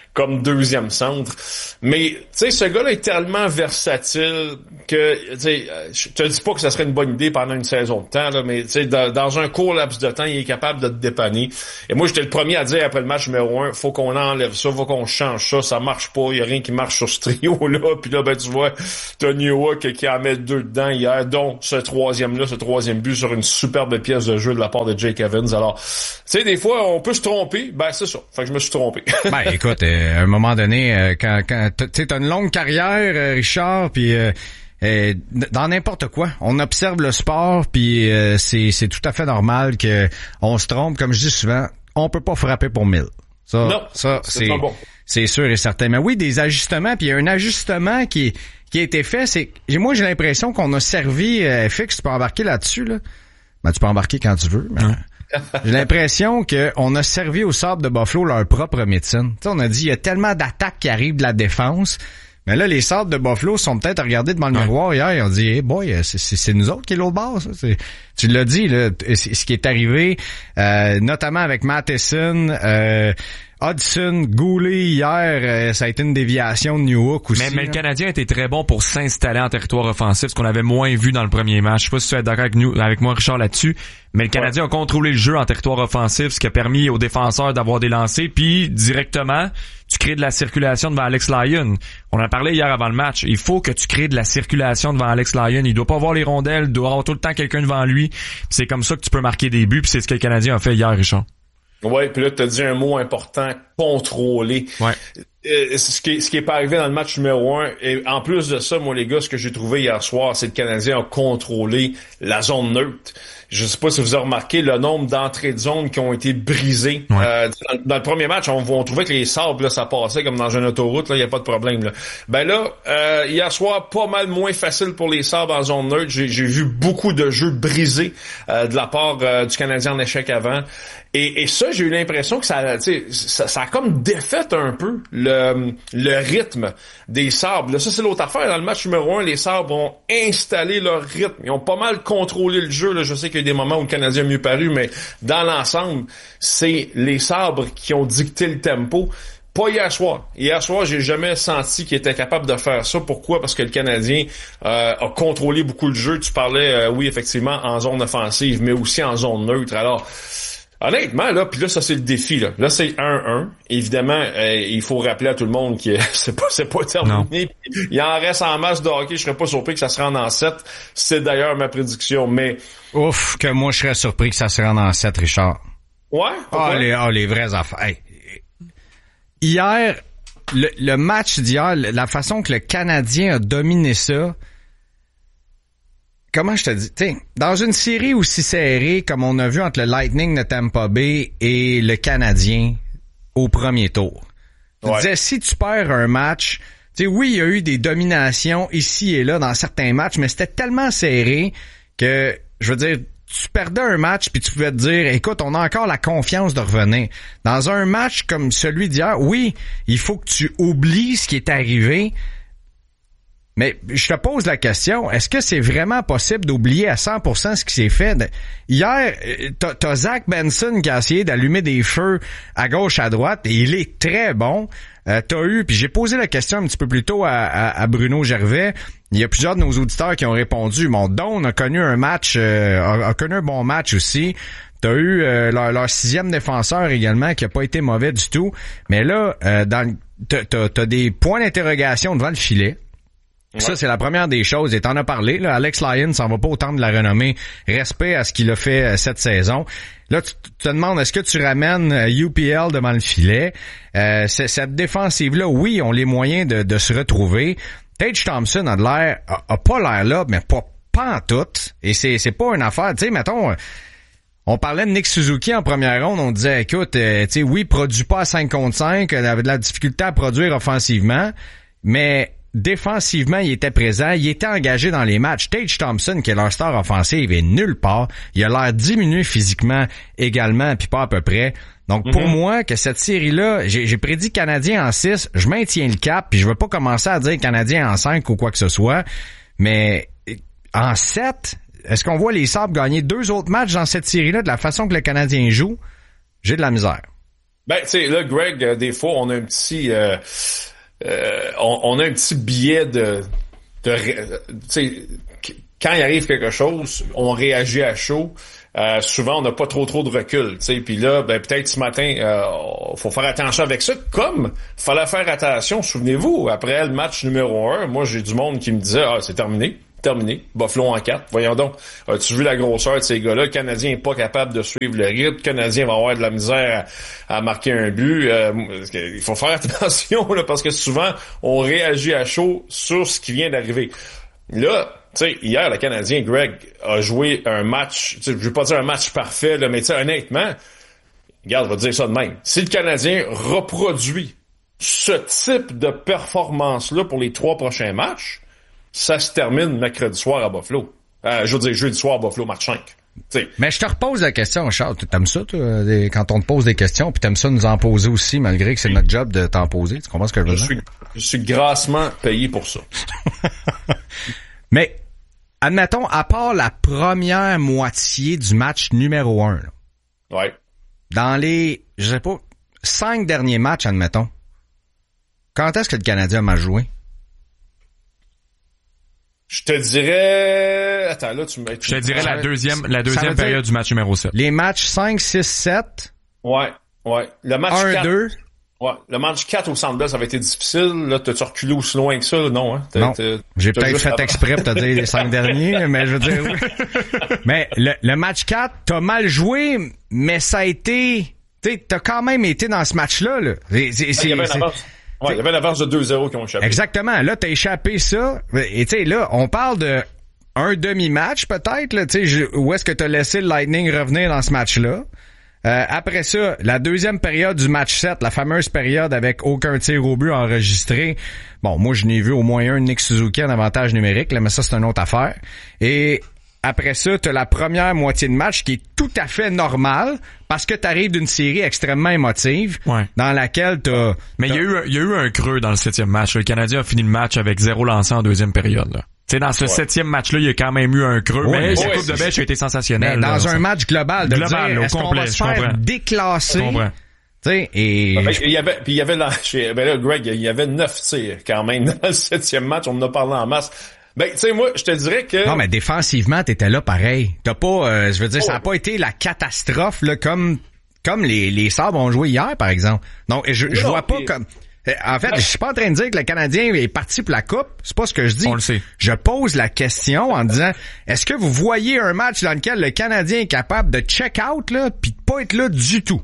comme deuxième centre. Mais, tu sais, ce gars-là est tellement versatile que, tu sais, je te dis pas que ça serait une bonne idée pendant une saison de temps, là, mais, tu sais, dans, dans un court laps de temps, il est capable de te dépanner. Et moi, j'étais le premier à dire après le match numéro un, faut qu'on enlève ça, faut qu'on change ça, ça marche pas, il y a rien qui marche sur ce trio-là. Puis là, ben, tu vois, t'as Nioa qui, qui en met deux dedans hier, dont ce troisième-là, ce troisième but sur une superbe pièce de jeu de la part de Jake Evans. Alors, tu sais, des fois, on peut se tromper. Ben, c'est ça. Fait que je me suis trompé. Ben, écoute, euh, à un moment donné, euh, quand, quand tu sais, t'as une longue carrière, euh, Richard, puis euh, euh, dans n'importe quoi, on observe le sport, puis euh, c'est c'est tout à fait normal que on se trompe. Comme je dis souvent, on peut pas frapper pour mille. Ça, non, ça c'est c'est, bon. c'est sûr et certain. Mais oui, des ajustements, puis il y a un ajustement qui qui a été fait. C'est moi j'ai l'impression qu'on a servi. Euh, F X, tu peux embarquer là-dessus là. Ben, tu peux embarquer quand tu veux. Mais... J'ai l'impression qu'on a servi aux Sabres de Buffalo leur propre médecine. T'sais, on a dit, il y a tellement d'attaques qui arrivent de la défense. Mais là, les Sabres de Buffalo sont peut-être regardés devant le miroir hier et ont dit, hey boy, c'est, c'est, c'est nous autres qui est l'autre bord. Ça. C'est, tu l'as dit, là, ce qui est arrivé, euh, notamment avec Matheson, euh, Hudson, Goulet hier, euh, ça a été une déviation de Newhook aussi. Mais, mais le Canadien a été très bon pour s'installer en territoire offensif, ce qu'on avait moins vu dans le premier match. Je sais pas si tu es d'accord avec, nous, avec moi, Richard, là-dessus, mais le Canadien ouais. a contrôlé le jeu en territoire offensif, ce qui a permis aux défenseurs d'avoir des lancers, puis directement, tu crées de la circulation devant Alex Lyon. On en a parlé hier avant le match. Il faut que tu crées de la circulation devant Alex Lyon. Il doit pas avoir les rondelles, il doit avoir tout le temps quelqu'un devant lui. Puis c'est comme ça que tu peux marquer des buts, puis c'est ce que le Canadien a fait hier, Richard. Ouais, puis là tu as dit un mot important, contrôler. Ouais. Euh, ce qui est, ce qui est pas arrivé dans le match numéro un. Et en plus de ça, moi les gars, ce que j'ai trouvé hier soir, c'est que le Canadien a contrôlé la zone neutre. Je sais pas si vous avez remarqué le nombre d'entrées de zone qui ont été brisées. Ouais. Euh, dans, dans le premier match, on, on trouvait que les sabres, là, ça passait comme dans une autoroute, là, il y a pas de problème. Là. Ben là, euh, hier soir, pas mal moins facile pour les sabres en zone neutre. J'ai, j'ai vu beaucoup de jeux brisés euh, de la part euh, du Canadien en échec avant. Et, et ça, j'ai eu l'impression que ça, ça, ça a comme défait un peu le, le rythme des sabres. Là, ça, c'est l'autre affaire. Dans le match numéro un, les sabres ont installé leur rythme. Ils ont pas mal contrôlé le jeu. Là. Je sais qu'il y a des moments où le Canadien a mieux paru, mais dans l'ensemble, c'est les sabres qui ont dicté le tempo. Pas hier soir. Hier soir, j'ai jamais senti qu'il était capable de faire ça. Pourquoi? Parce que le Canadien euh, a contrôlé beaucoup le jeu. Tu parlais, euh, oui, effectivement, en zone offensive, mais aussi en zone neutre. Alors, honnêtement, là, puis là, ça c'est le défi. Là, là c'est un un. Évidemment, euh, il faut rappeler à tout le monde que c'est pas c'est pas terminé. Il en reste en masse de hockey. Je serais pas surpris que ça se rende en sept. C'est d'ailleurs ma prédiction. Mais ouf, que moi je serais surpris que ça se rende en sept, Richard. Ouais. Ah les, ah, les vraies affaires. Hey. Hier, le, le match d'hier, la façon que le Canadien a dominé ça. Comment je te dis, tu sais, dans une série aussi serrée comme on a vu entre le Lightning de Tampa Bay et le Canadien au premier tour. Tu ouais. disais, si tu perds un match, tu sais, oui, il y a eu des dominations ici et là dans certains matchs, mais c'était tellement serré que, je veux dire, tu perdais un match puis tu pouvais te dire, écoute, on a encore la confiance de revenir. Dans un match comme celui d'hier, oui, il faut que tu oublies ce qui est arrivé. Mais je te pose la question, est-ce que c'est vraiment possible d'oublier à cent pour cent ce qui s'est fait? Hier, t'as, t'as Zach Benson qui a essayé d'allumer des feux à gauche, à droite, et il est très bon. Euh, t'as eu, puis j'ai posé la question un petit peu plus tôt à, à, à Bruno Gervais. Il y a plusieurs de nos auditeurs qui ont répondu. Mon Don a connu un match, euh, a, a connu un bon match aussi. T'as eu euh, leur, leur sixième défenseur également qui a pas été mauvais du tout. Mais là, euh, dans, t'as, t'as, t'as des points d'interrogation devant le filet. Ouais. Ça, c'est la première des choses. Et t'en as parlé, là. Alex Lyon s'en va pas autant de la renommée. Respect à ce qu'il a fait euh, cette saison. Là, tu te demandes, est-ce que tu ramènes euh, U P L devant le filet? Euh, c'est, cette défensive-là, oui, ont les moyens de, de se retrouver. Tage Thompson a de l'air, a, a pas l'air là, mais pas, pas en tout. Et c'est, c'est pas une affaire, tu sais, mettons, on parlait de Nick Suzuki en première ronde, on disait, écoute, euh, tu sais, oui, produit pas à cinq contre cinq, il avait de la difficulté à produire offensivement, mais défensivement, il était présent, il était engagé dans les matchs. Tage Thompson, qui est leur star offensive, est nulle part. Il a l'air diminué physiquement également, puis pas à peu près. Donc, mm-hmm. pour moi, que cette série-là, j'ai, j'ai prédit Canadien en six, je maintiens le cap, puis je veux pas commencer à dire Canadien en cinq ou quoi que ce soit, mais en sept, est-ce qu'on voit les Sabres gagner deux autres matchs dans cette série-là de la façon que le Canadien joue? J'ai de la misère. Ben, tu sais, là, Greg, euh, des fois, on a un petit... Euh, euh, on, on a un petit biais de... de tu sais, quand il arrive quelque chose, on réagit à chaud. Euh, souvent, on n'a pas trop trop de recul, tu sais. Puis là, ben peut-être ce matin, euh, faut faire attention avec ça. Comme fallait faire attention, souvenez-vous, après le match numéro un, moi j'ai du monde qui me disait ah c'est terminé, terminé, Buffalo en quatre. Voyons donc, as-tu vu la grosseur de ces gars-là? Le Canadien est pas capable de suivre le rythme. Le Canadien va avoir de la misère à, à marquer un but. Euh, il faut faire attention là, parce que souvent on réagit à chaud sur ce qui vient d'arriver. Là. Tu sais, hier, le Canadien, Greg, a joué un match, je vais pas dire un match parfait, là, mais tu sais, honnêtement, regarde, je vais te dire ça de même. Si le Canadien reproduit ce type de performance-là pour les trois prochains matchs, ça se termine mercredi soir à Buffalo. Euh, je veux dire, jeudi soir à Buffalo, match cinq. T'sais. Mais je te repose la question, Charles. T'aimes ça, toi, des, quand on te pose des questions, puis t'aimes ça nous en poser aussi, malgré que c'est notre job de t'en poser. Tu comprends ce que je veux dire? Je suis, je suis grassement payé pour ça. Mais, admettons, à part la première moitié du match numéro un, là, ouais. Dans les, je sais pas, cinq derniers matchs, admettons, quand est-ce que le Canadien a mal joué? Je te dirais... Attends, là, tu me... Je te dirais la deuxième, la deuxième période du match numéro sept. Les matchs cinq, six, sept. Ouais, ouais. Le match un, deux. Ouais, le match quatre au Centre Bell, ça va être difficile. Là, t'as-tu reculé aussi loin que ça? Non, hein? Non. J'ai peut-être fait avant. exprès pour te dire les cinq derniers, mais je veux dire... Oui. Mais le, le match quatre, t'as mal joué, mais ça a été... Tu sais, t'as quand même été dans ce match-là, là. C'est, c'est, il y avait une avance. Ouais, il y avait une avance de deux zéro qui ont échappé. Exactement. Là, t'as échappé ça. Et tu sais, là, on parle de un demi-match, peut-être, là. Tu sais, où est-ce que t'as laissé le Lightning revenir dans ce match-là? Euh, après ça, la deuxième période du match sept, la fameuse période avec aucun tir au but enregistré. Bon, moi, je n'ai vu au moins un Nick Suzuki en avantage numérique, là, mais ça, c'est une autre affaire. Et après ça, t'as la première moitié de match qui est tout à fait normale parce que t'arrives d'une série extrêmement émotive ouais. dans laquelle t'as... Mais il y a eu, il y a eu un creux dans le septième match. Le Canadien a fini le match avec zéro lancé en deuxième période, là. Tu sais, dans ce ouais. septième match-là, il y a quand même eu un creux, ouais, mais la ouais, Coupe de Belge a été sensationnelle. Mais dans là, un match global, de global, dire, au est-ce complet, qu'on va se faire comprends. déclasser? Je comprends. T'sais, et... Ben, il y avait, puis il y avait là, chez, ben là, Greg, il y avait neuf tirs, quand même, dans le septième match, on en a parlé en masse. Ben, tu sais, moi, je te dirais que... Non, mais défensivement, t'étais là pareil. T'as pas, euh, je veux dire, oh. ça a pas été la catastrophe, là, comme, comme les, les Sabres ont joué hier, par exemple. Donc, je, je vois pas et... comme... En fait, je suis pas en train de dire que le Canadien est parti pour la coupe. C'est pas ce que je dis. On le sait. Je pose la question en disant, est-ce que vous voyez un match dans lequel le Canadien est capable de check out, là, pis de pas être là du tout?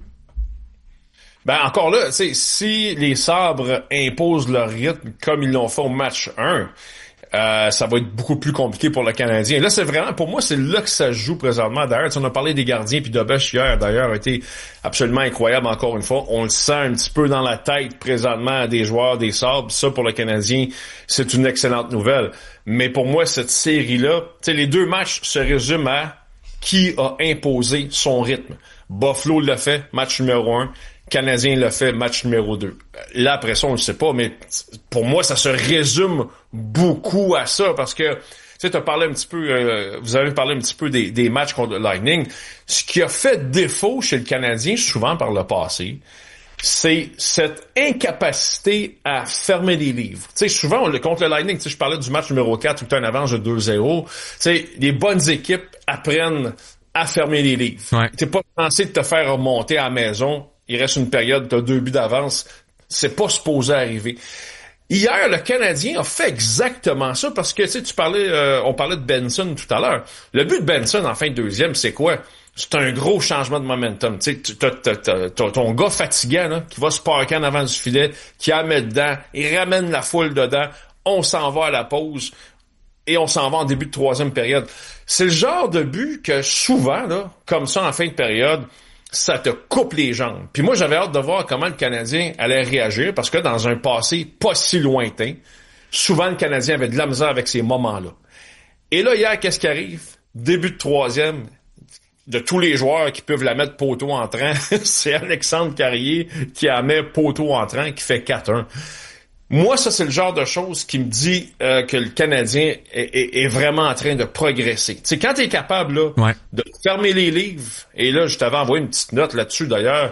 Ben, encore là, tu sais, si les Sabres imposent leur rythme comme ils l'ont fait au match un, Euh, ça va être beaucoup plus compliqué pour le Canadien. Là, c'est vraiment, pour moi, c'est là que ça se joue présentement. D'ailleurs, on a parlé des gardiens, puis Dobech hier, d'ailleurs, a été absolument incroyable encore une fois. On le sent un petit peu dans la tête présentement des joueurs des Sabres. Ça, pour le Canadien, c'est une excellente nouvelle. Mais pour moi, cette série-là, tu sais, les deux matchs se résument à qui a imposé son rythme. Buffalo l'a fait, match numéro un. Canadien l'a fait, match numéro deux. Là, après ça, on ne sait pas, mais pour moi, ça se résume beaucoup à ça, parce que, tu sais, t'as parlé un petit peu, euh, vous avez parlé un petit peu des, des matchs contre le Lightning. Ce qui a fait défaut chez le Canadien, souvent par le passé, c'est cette incapacité à fermer les livres. Tu sais, souvent, on, contre le Lightning, tu sais, je parlais du match numéro quatre où tu as un avance de deux zéro. Tu sais, les bonnes équipes apprennent à fermer les livres. Ouais. T'es pas censé de te faire remonter à la maison. Il reste une période, t'as deux buts d'avance. C'est pas supposé arriver. Hier, le Canadien a fait exactement ça parce que, tu sais, tu parlais, euh, on parlait de Benson tout à l'heure. Le but de Benson en fin de deuxième, c'est quoi? C'est un gros changement de momentum. Tu sais, t'as, t'as, t'as, t'as ton gars fatigant, là, qui va se parker en avant du filet, qui la met dedans, il ramène la foule dedans, on s'en va à la pause et on s'en va en début de troisième période. C'est le genre de but que souvent, là, comme ça en fin de période, ça te coupe les jambes. Puis moi, j'avais hâte de voir comment le Canadien allait réagir, parce que dans un passé pas si lointain, souvent le Canadien avait de la misère avec ces moments-là. Et là, hier, qu'est-ce qui arrive? Début de troisième, de tous les joueurs qui peuvent la mettre poteau entrant, c'est Alexandre Carrier qui la met poteau entrant, qui fait quatre un. Moi, ça, c'est le genre de choses qui me dit euh, que le Canadien est, est, est vraiment en train de progresser. Tu sais, quand t'es capable là ouais. de fermer les livres, et là, je t'avais envoyé une petite note là-dessus, d'ailleurs,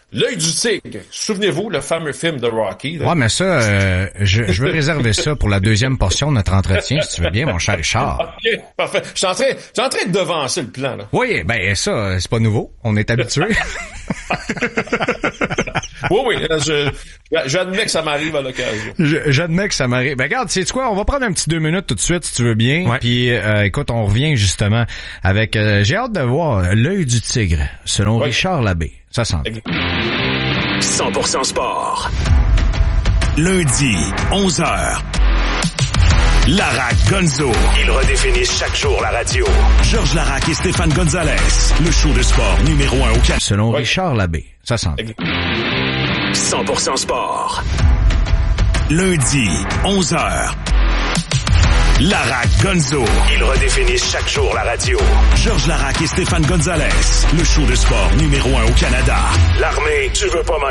L'œil du tigre. Souvenez-vous, le fameux film de Rocky. Là. Ouais, mais ça, euh, je, je veux réserver ça pour la deuxième portion de notre entretien, si tu veux bien, mon cher Richard. OK, parfait. Je suis en train, je suis en train de devancer le plan, là. Oui, ben ça, c'est pas nouveau. On est habitué. oui, oui. Je, j'admets que ça m'arrive à l'occasion. Je, j'admets que ça m'arrive. Ben regarde, sais-tu quoi? On va prendre un petit deux minutes tout de suite, si tu veux bien. Ouais. Puis, euh, écoute, on revient justement avec... Euh, j'ai hâte de voir l'œil du tigre, selon ouais. Richard Labbé. Ça sent. cent pour cent sport. Lundi, onze heures. Larac Gonzo. Ils redéfinissent chaque jour la radio. Georges Larac et Stéphane Gonzalez. Le show de sport numéro un au Canada. Selon ouais. Richard Labbé. Ça sent. cent pour cent sport. Lundi, onze heures. Larac Gonzo. Ils redéfinissent chaque jour la radio. Georges Larac et Stéphane Gonzalez. Le show de sport numéro un au Canada. L'armée, tu veux pas manquer.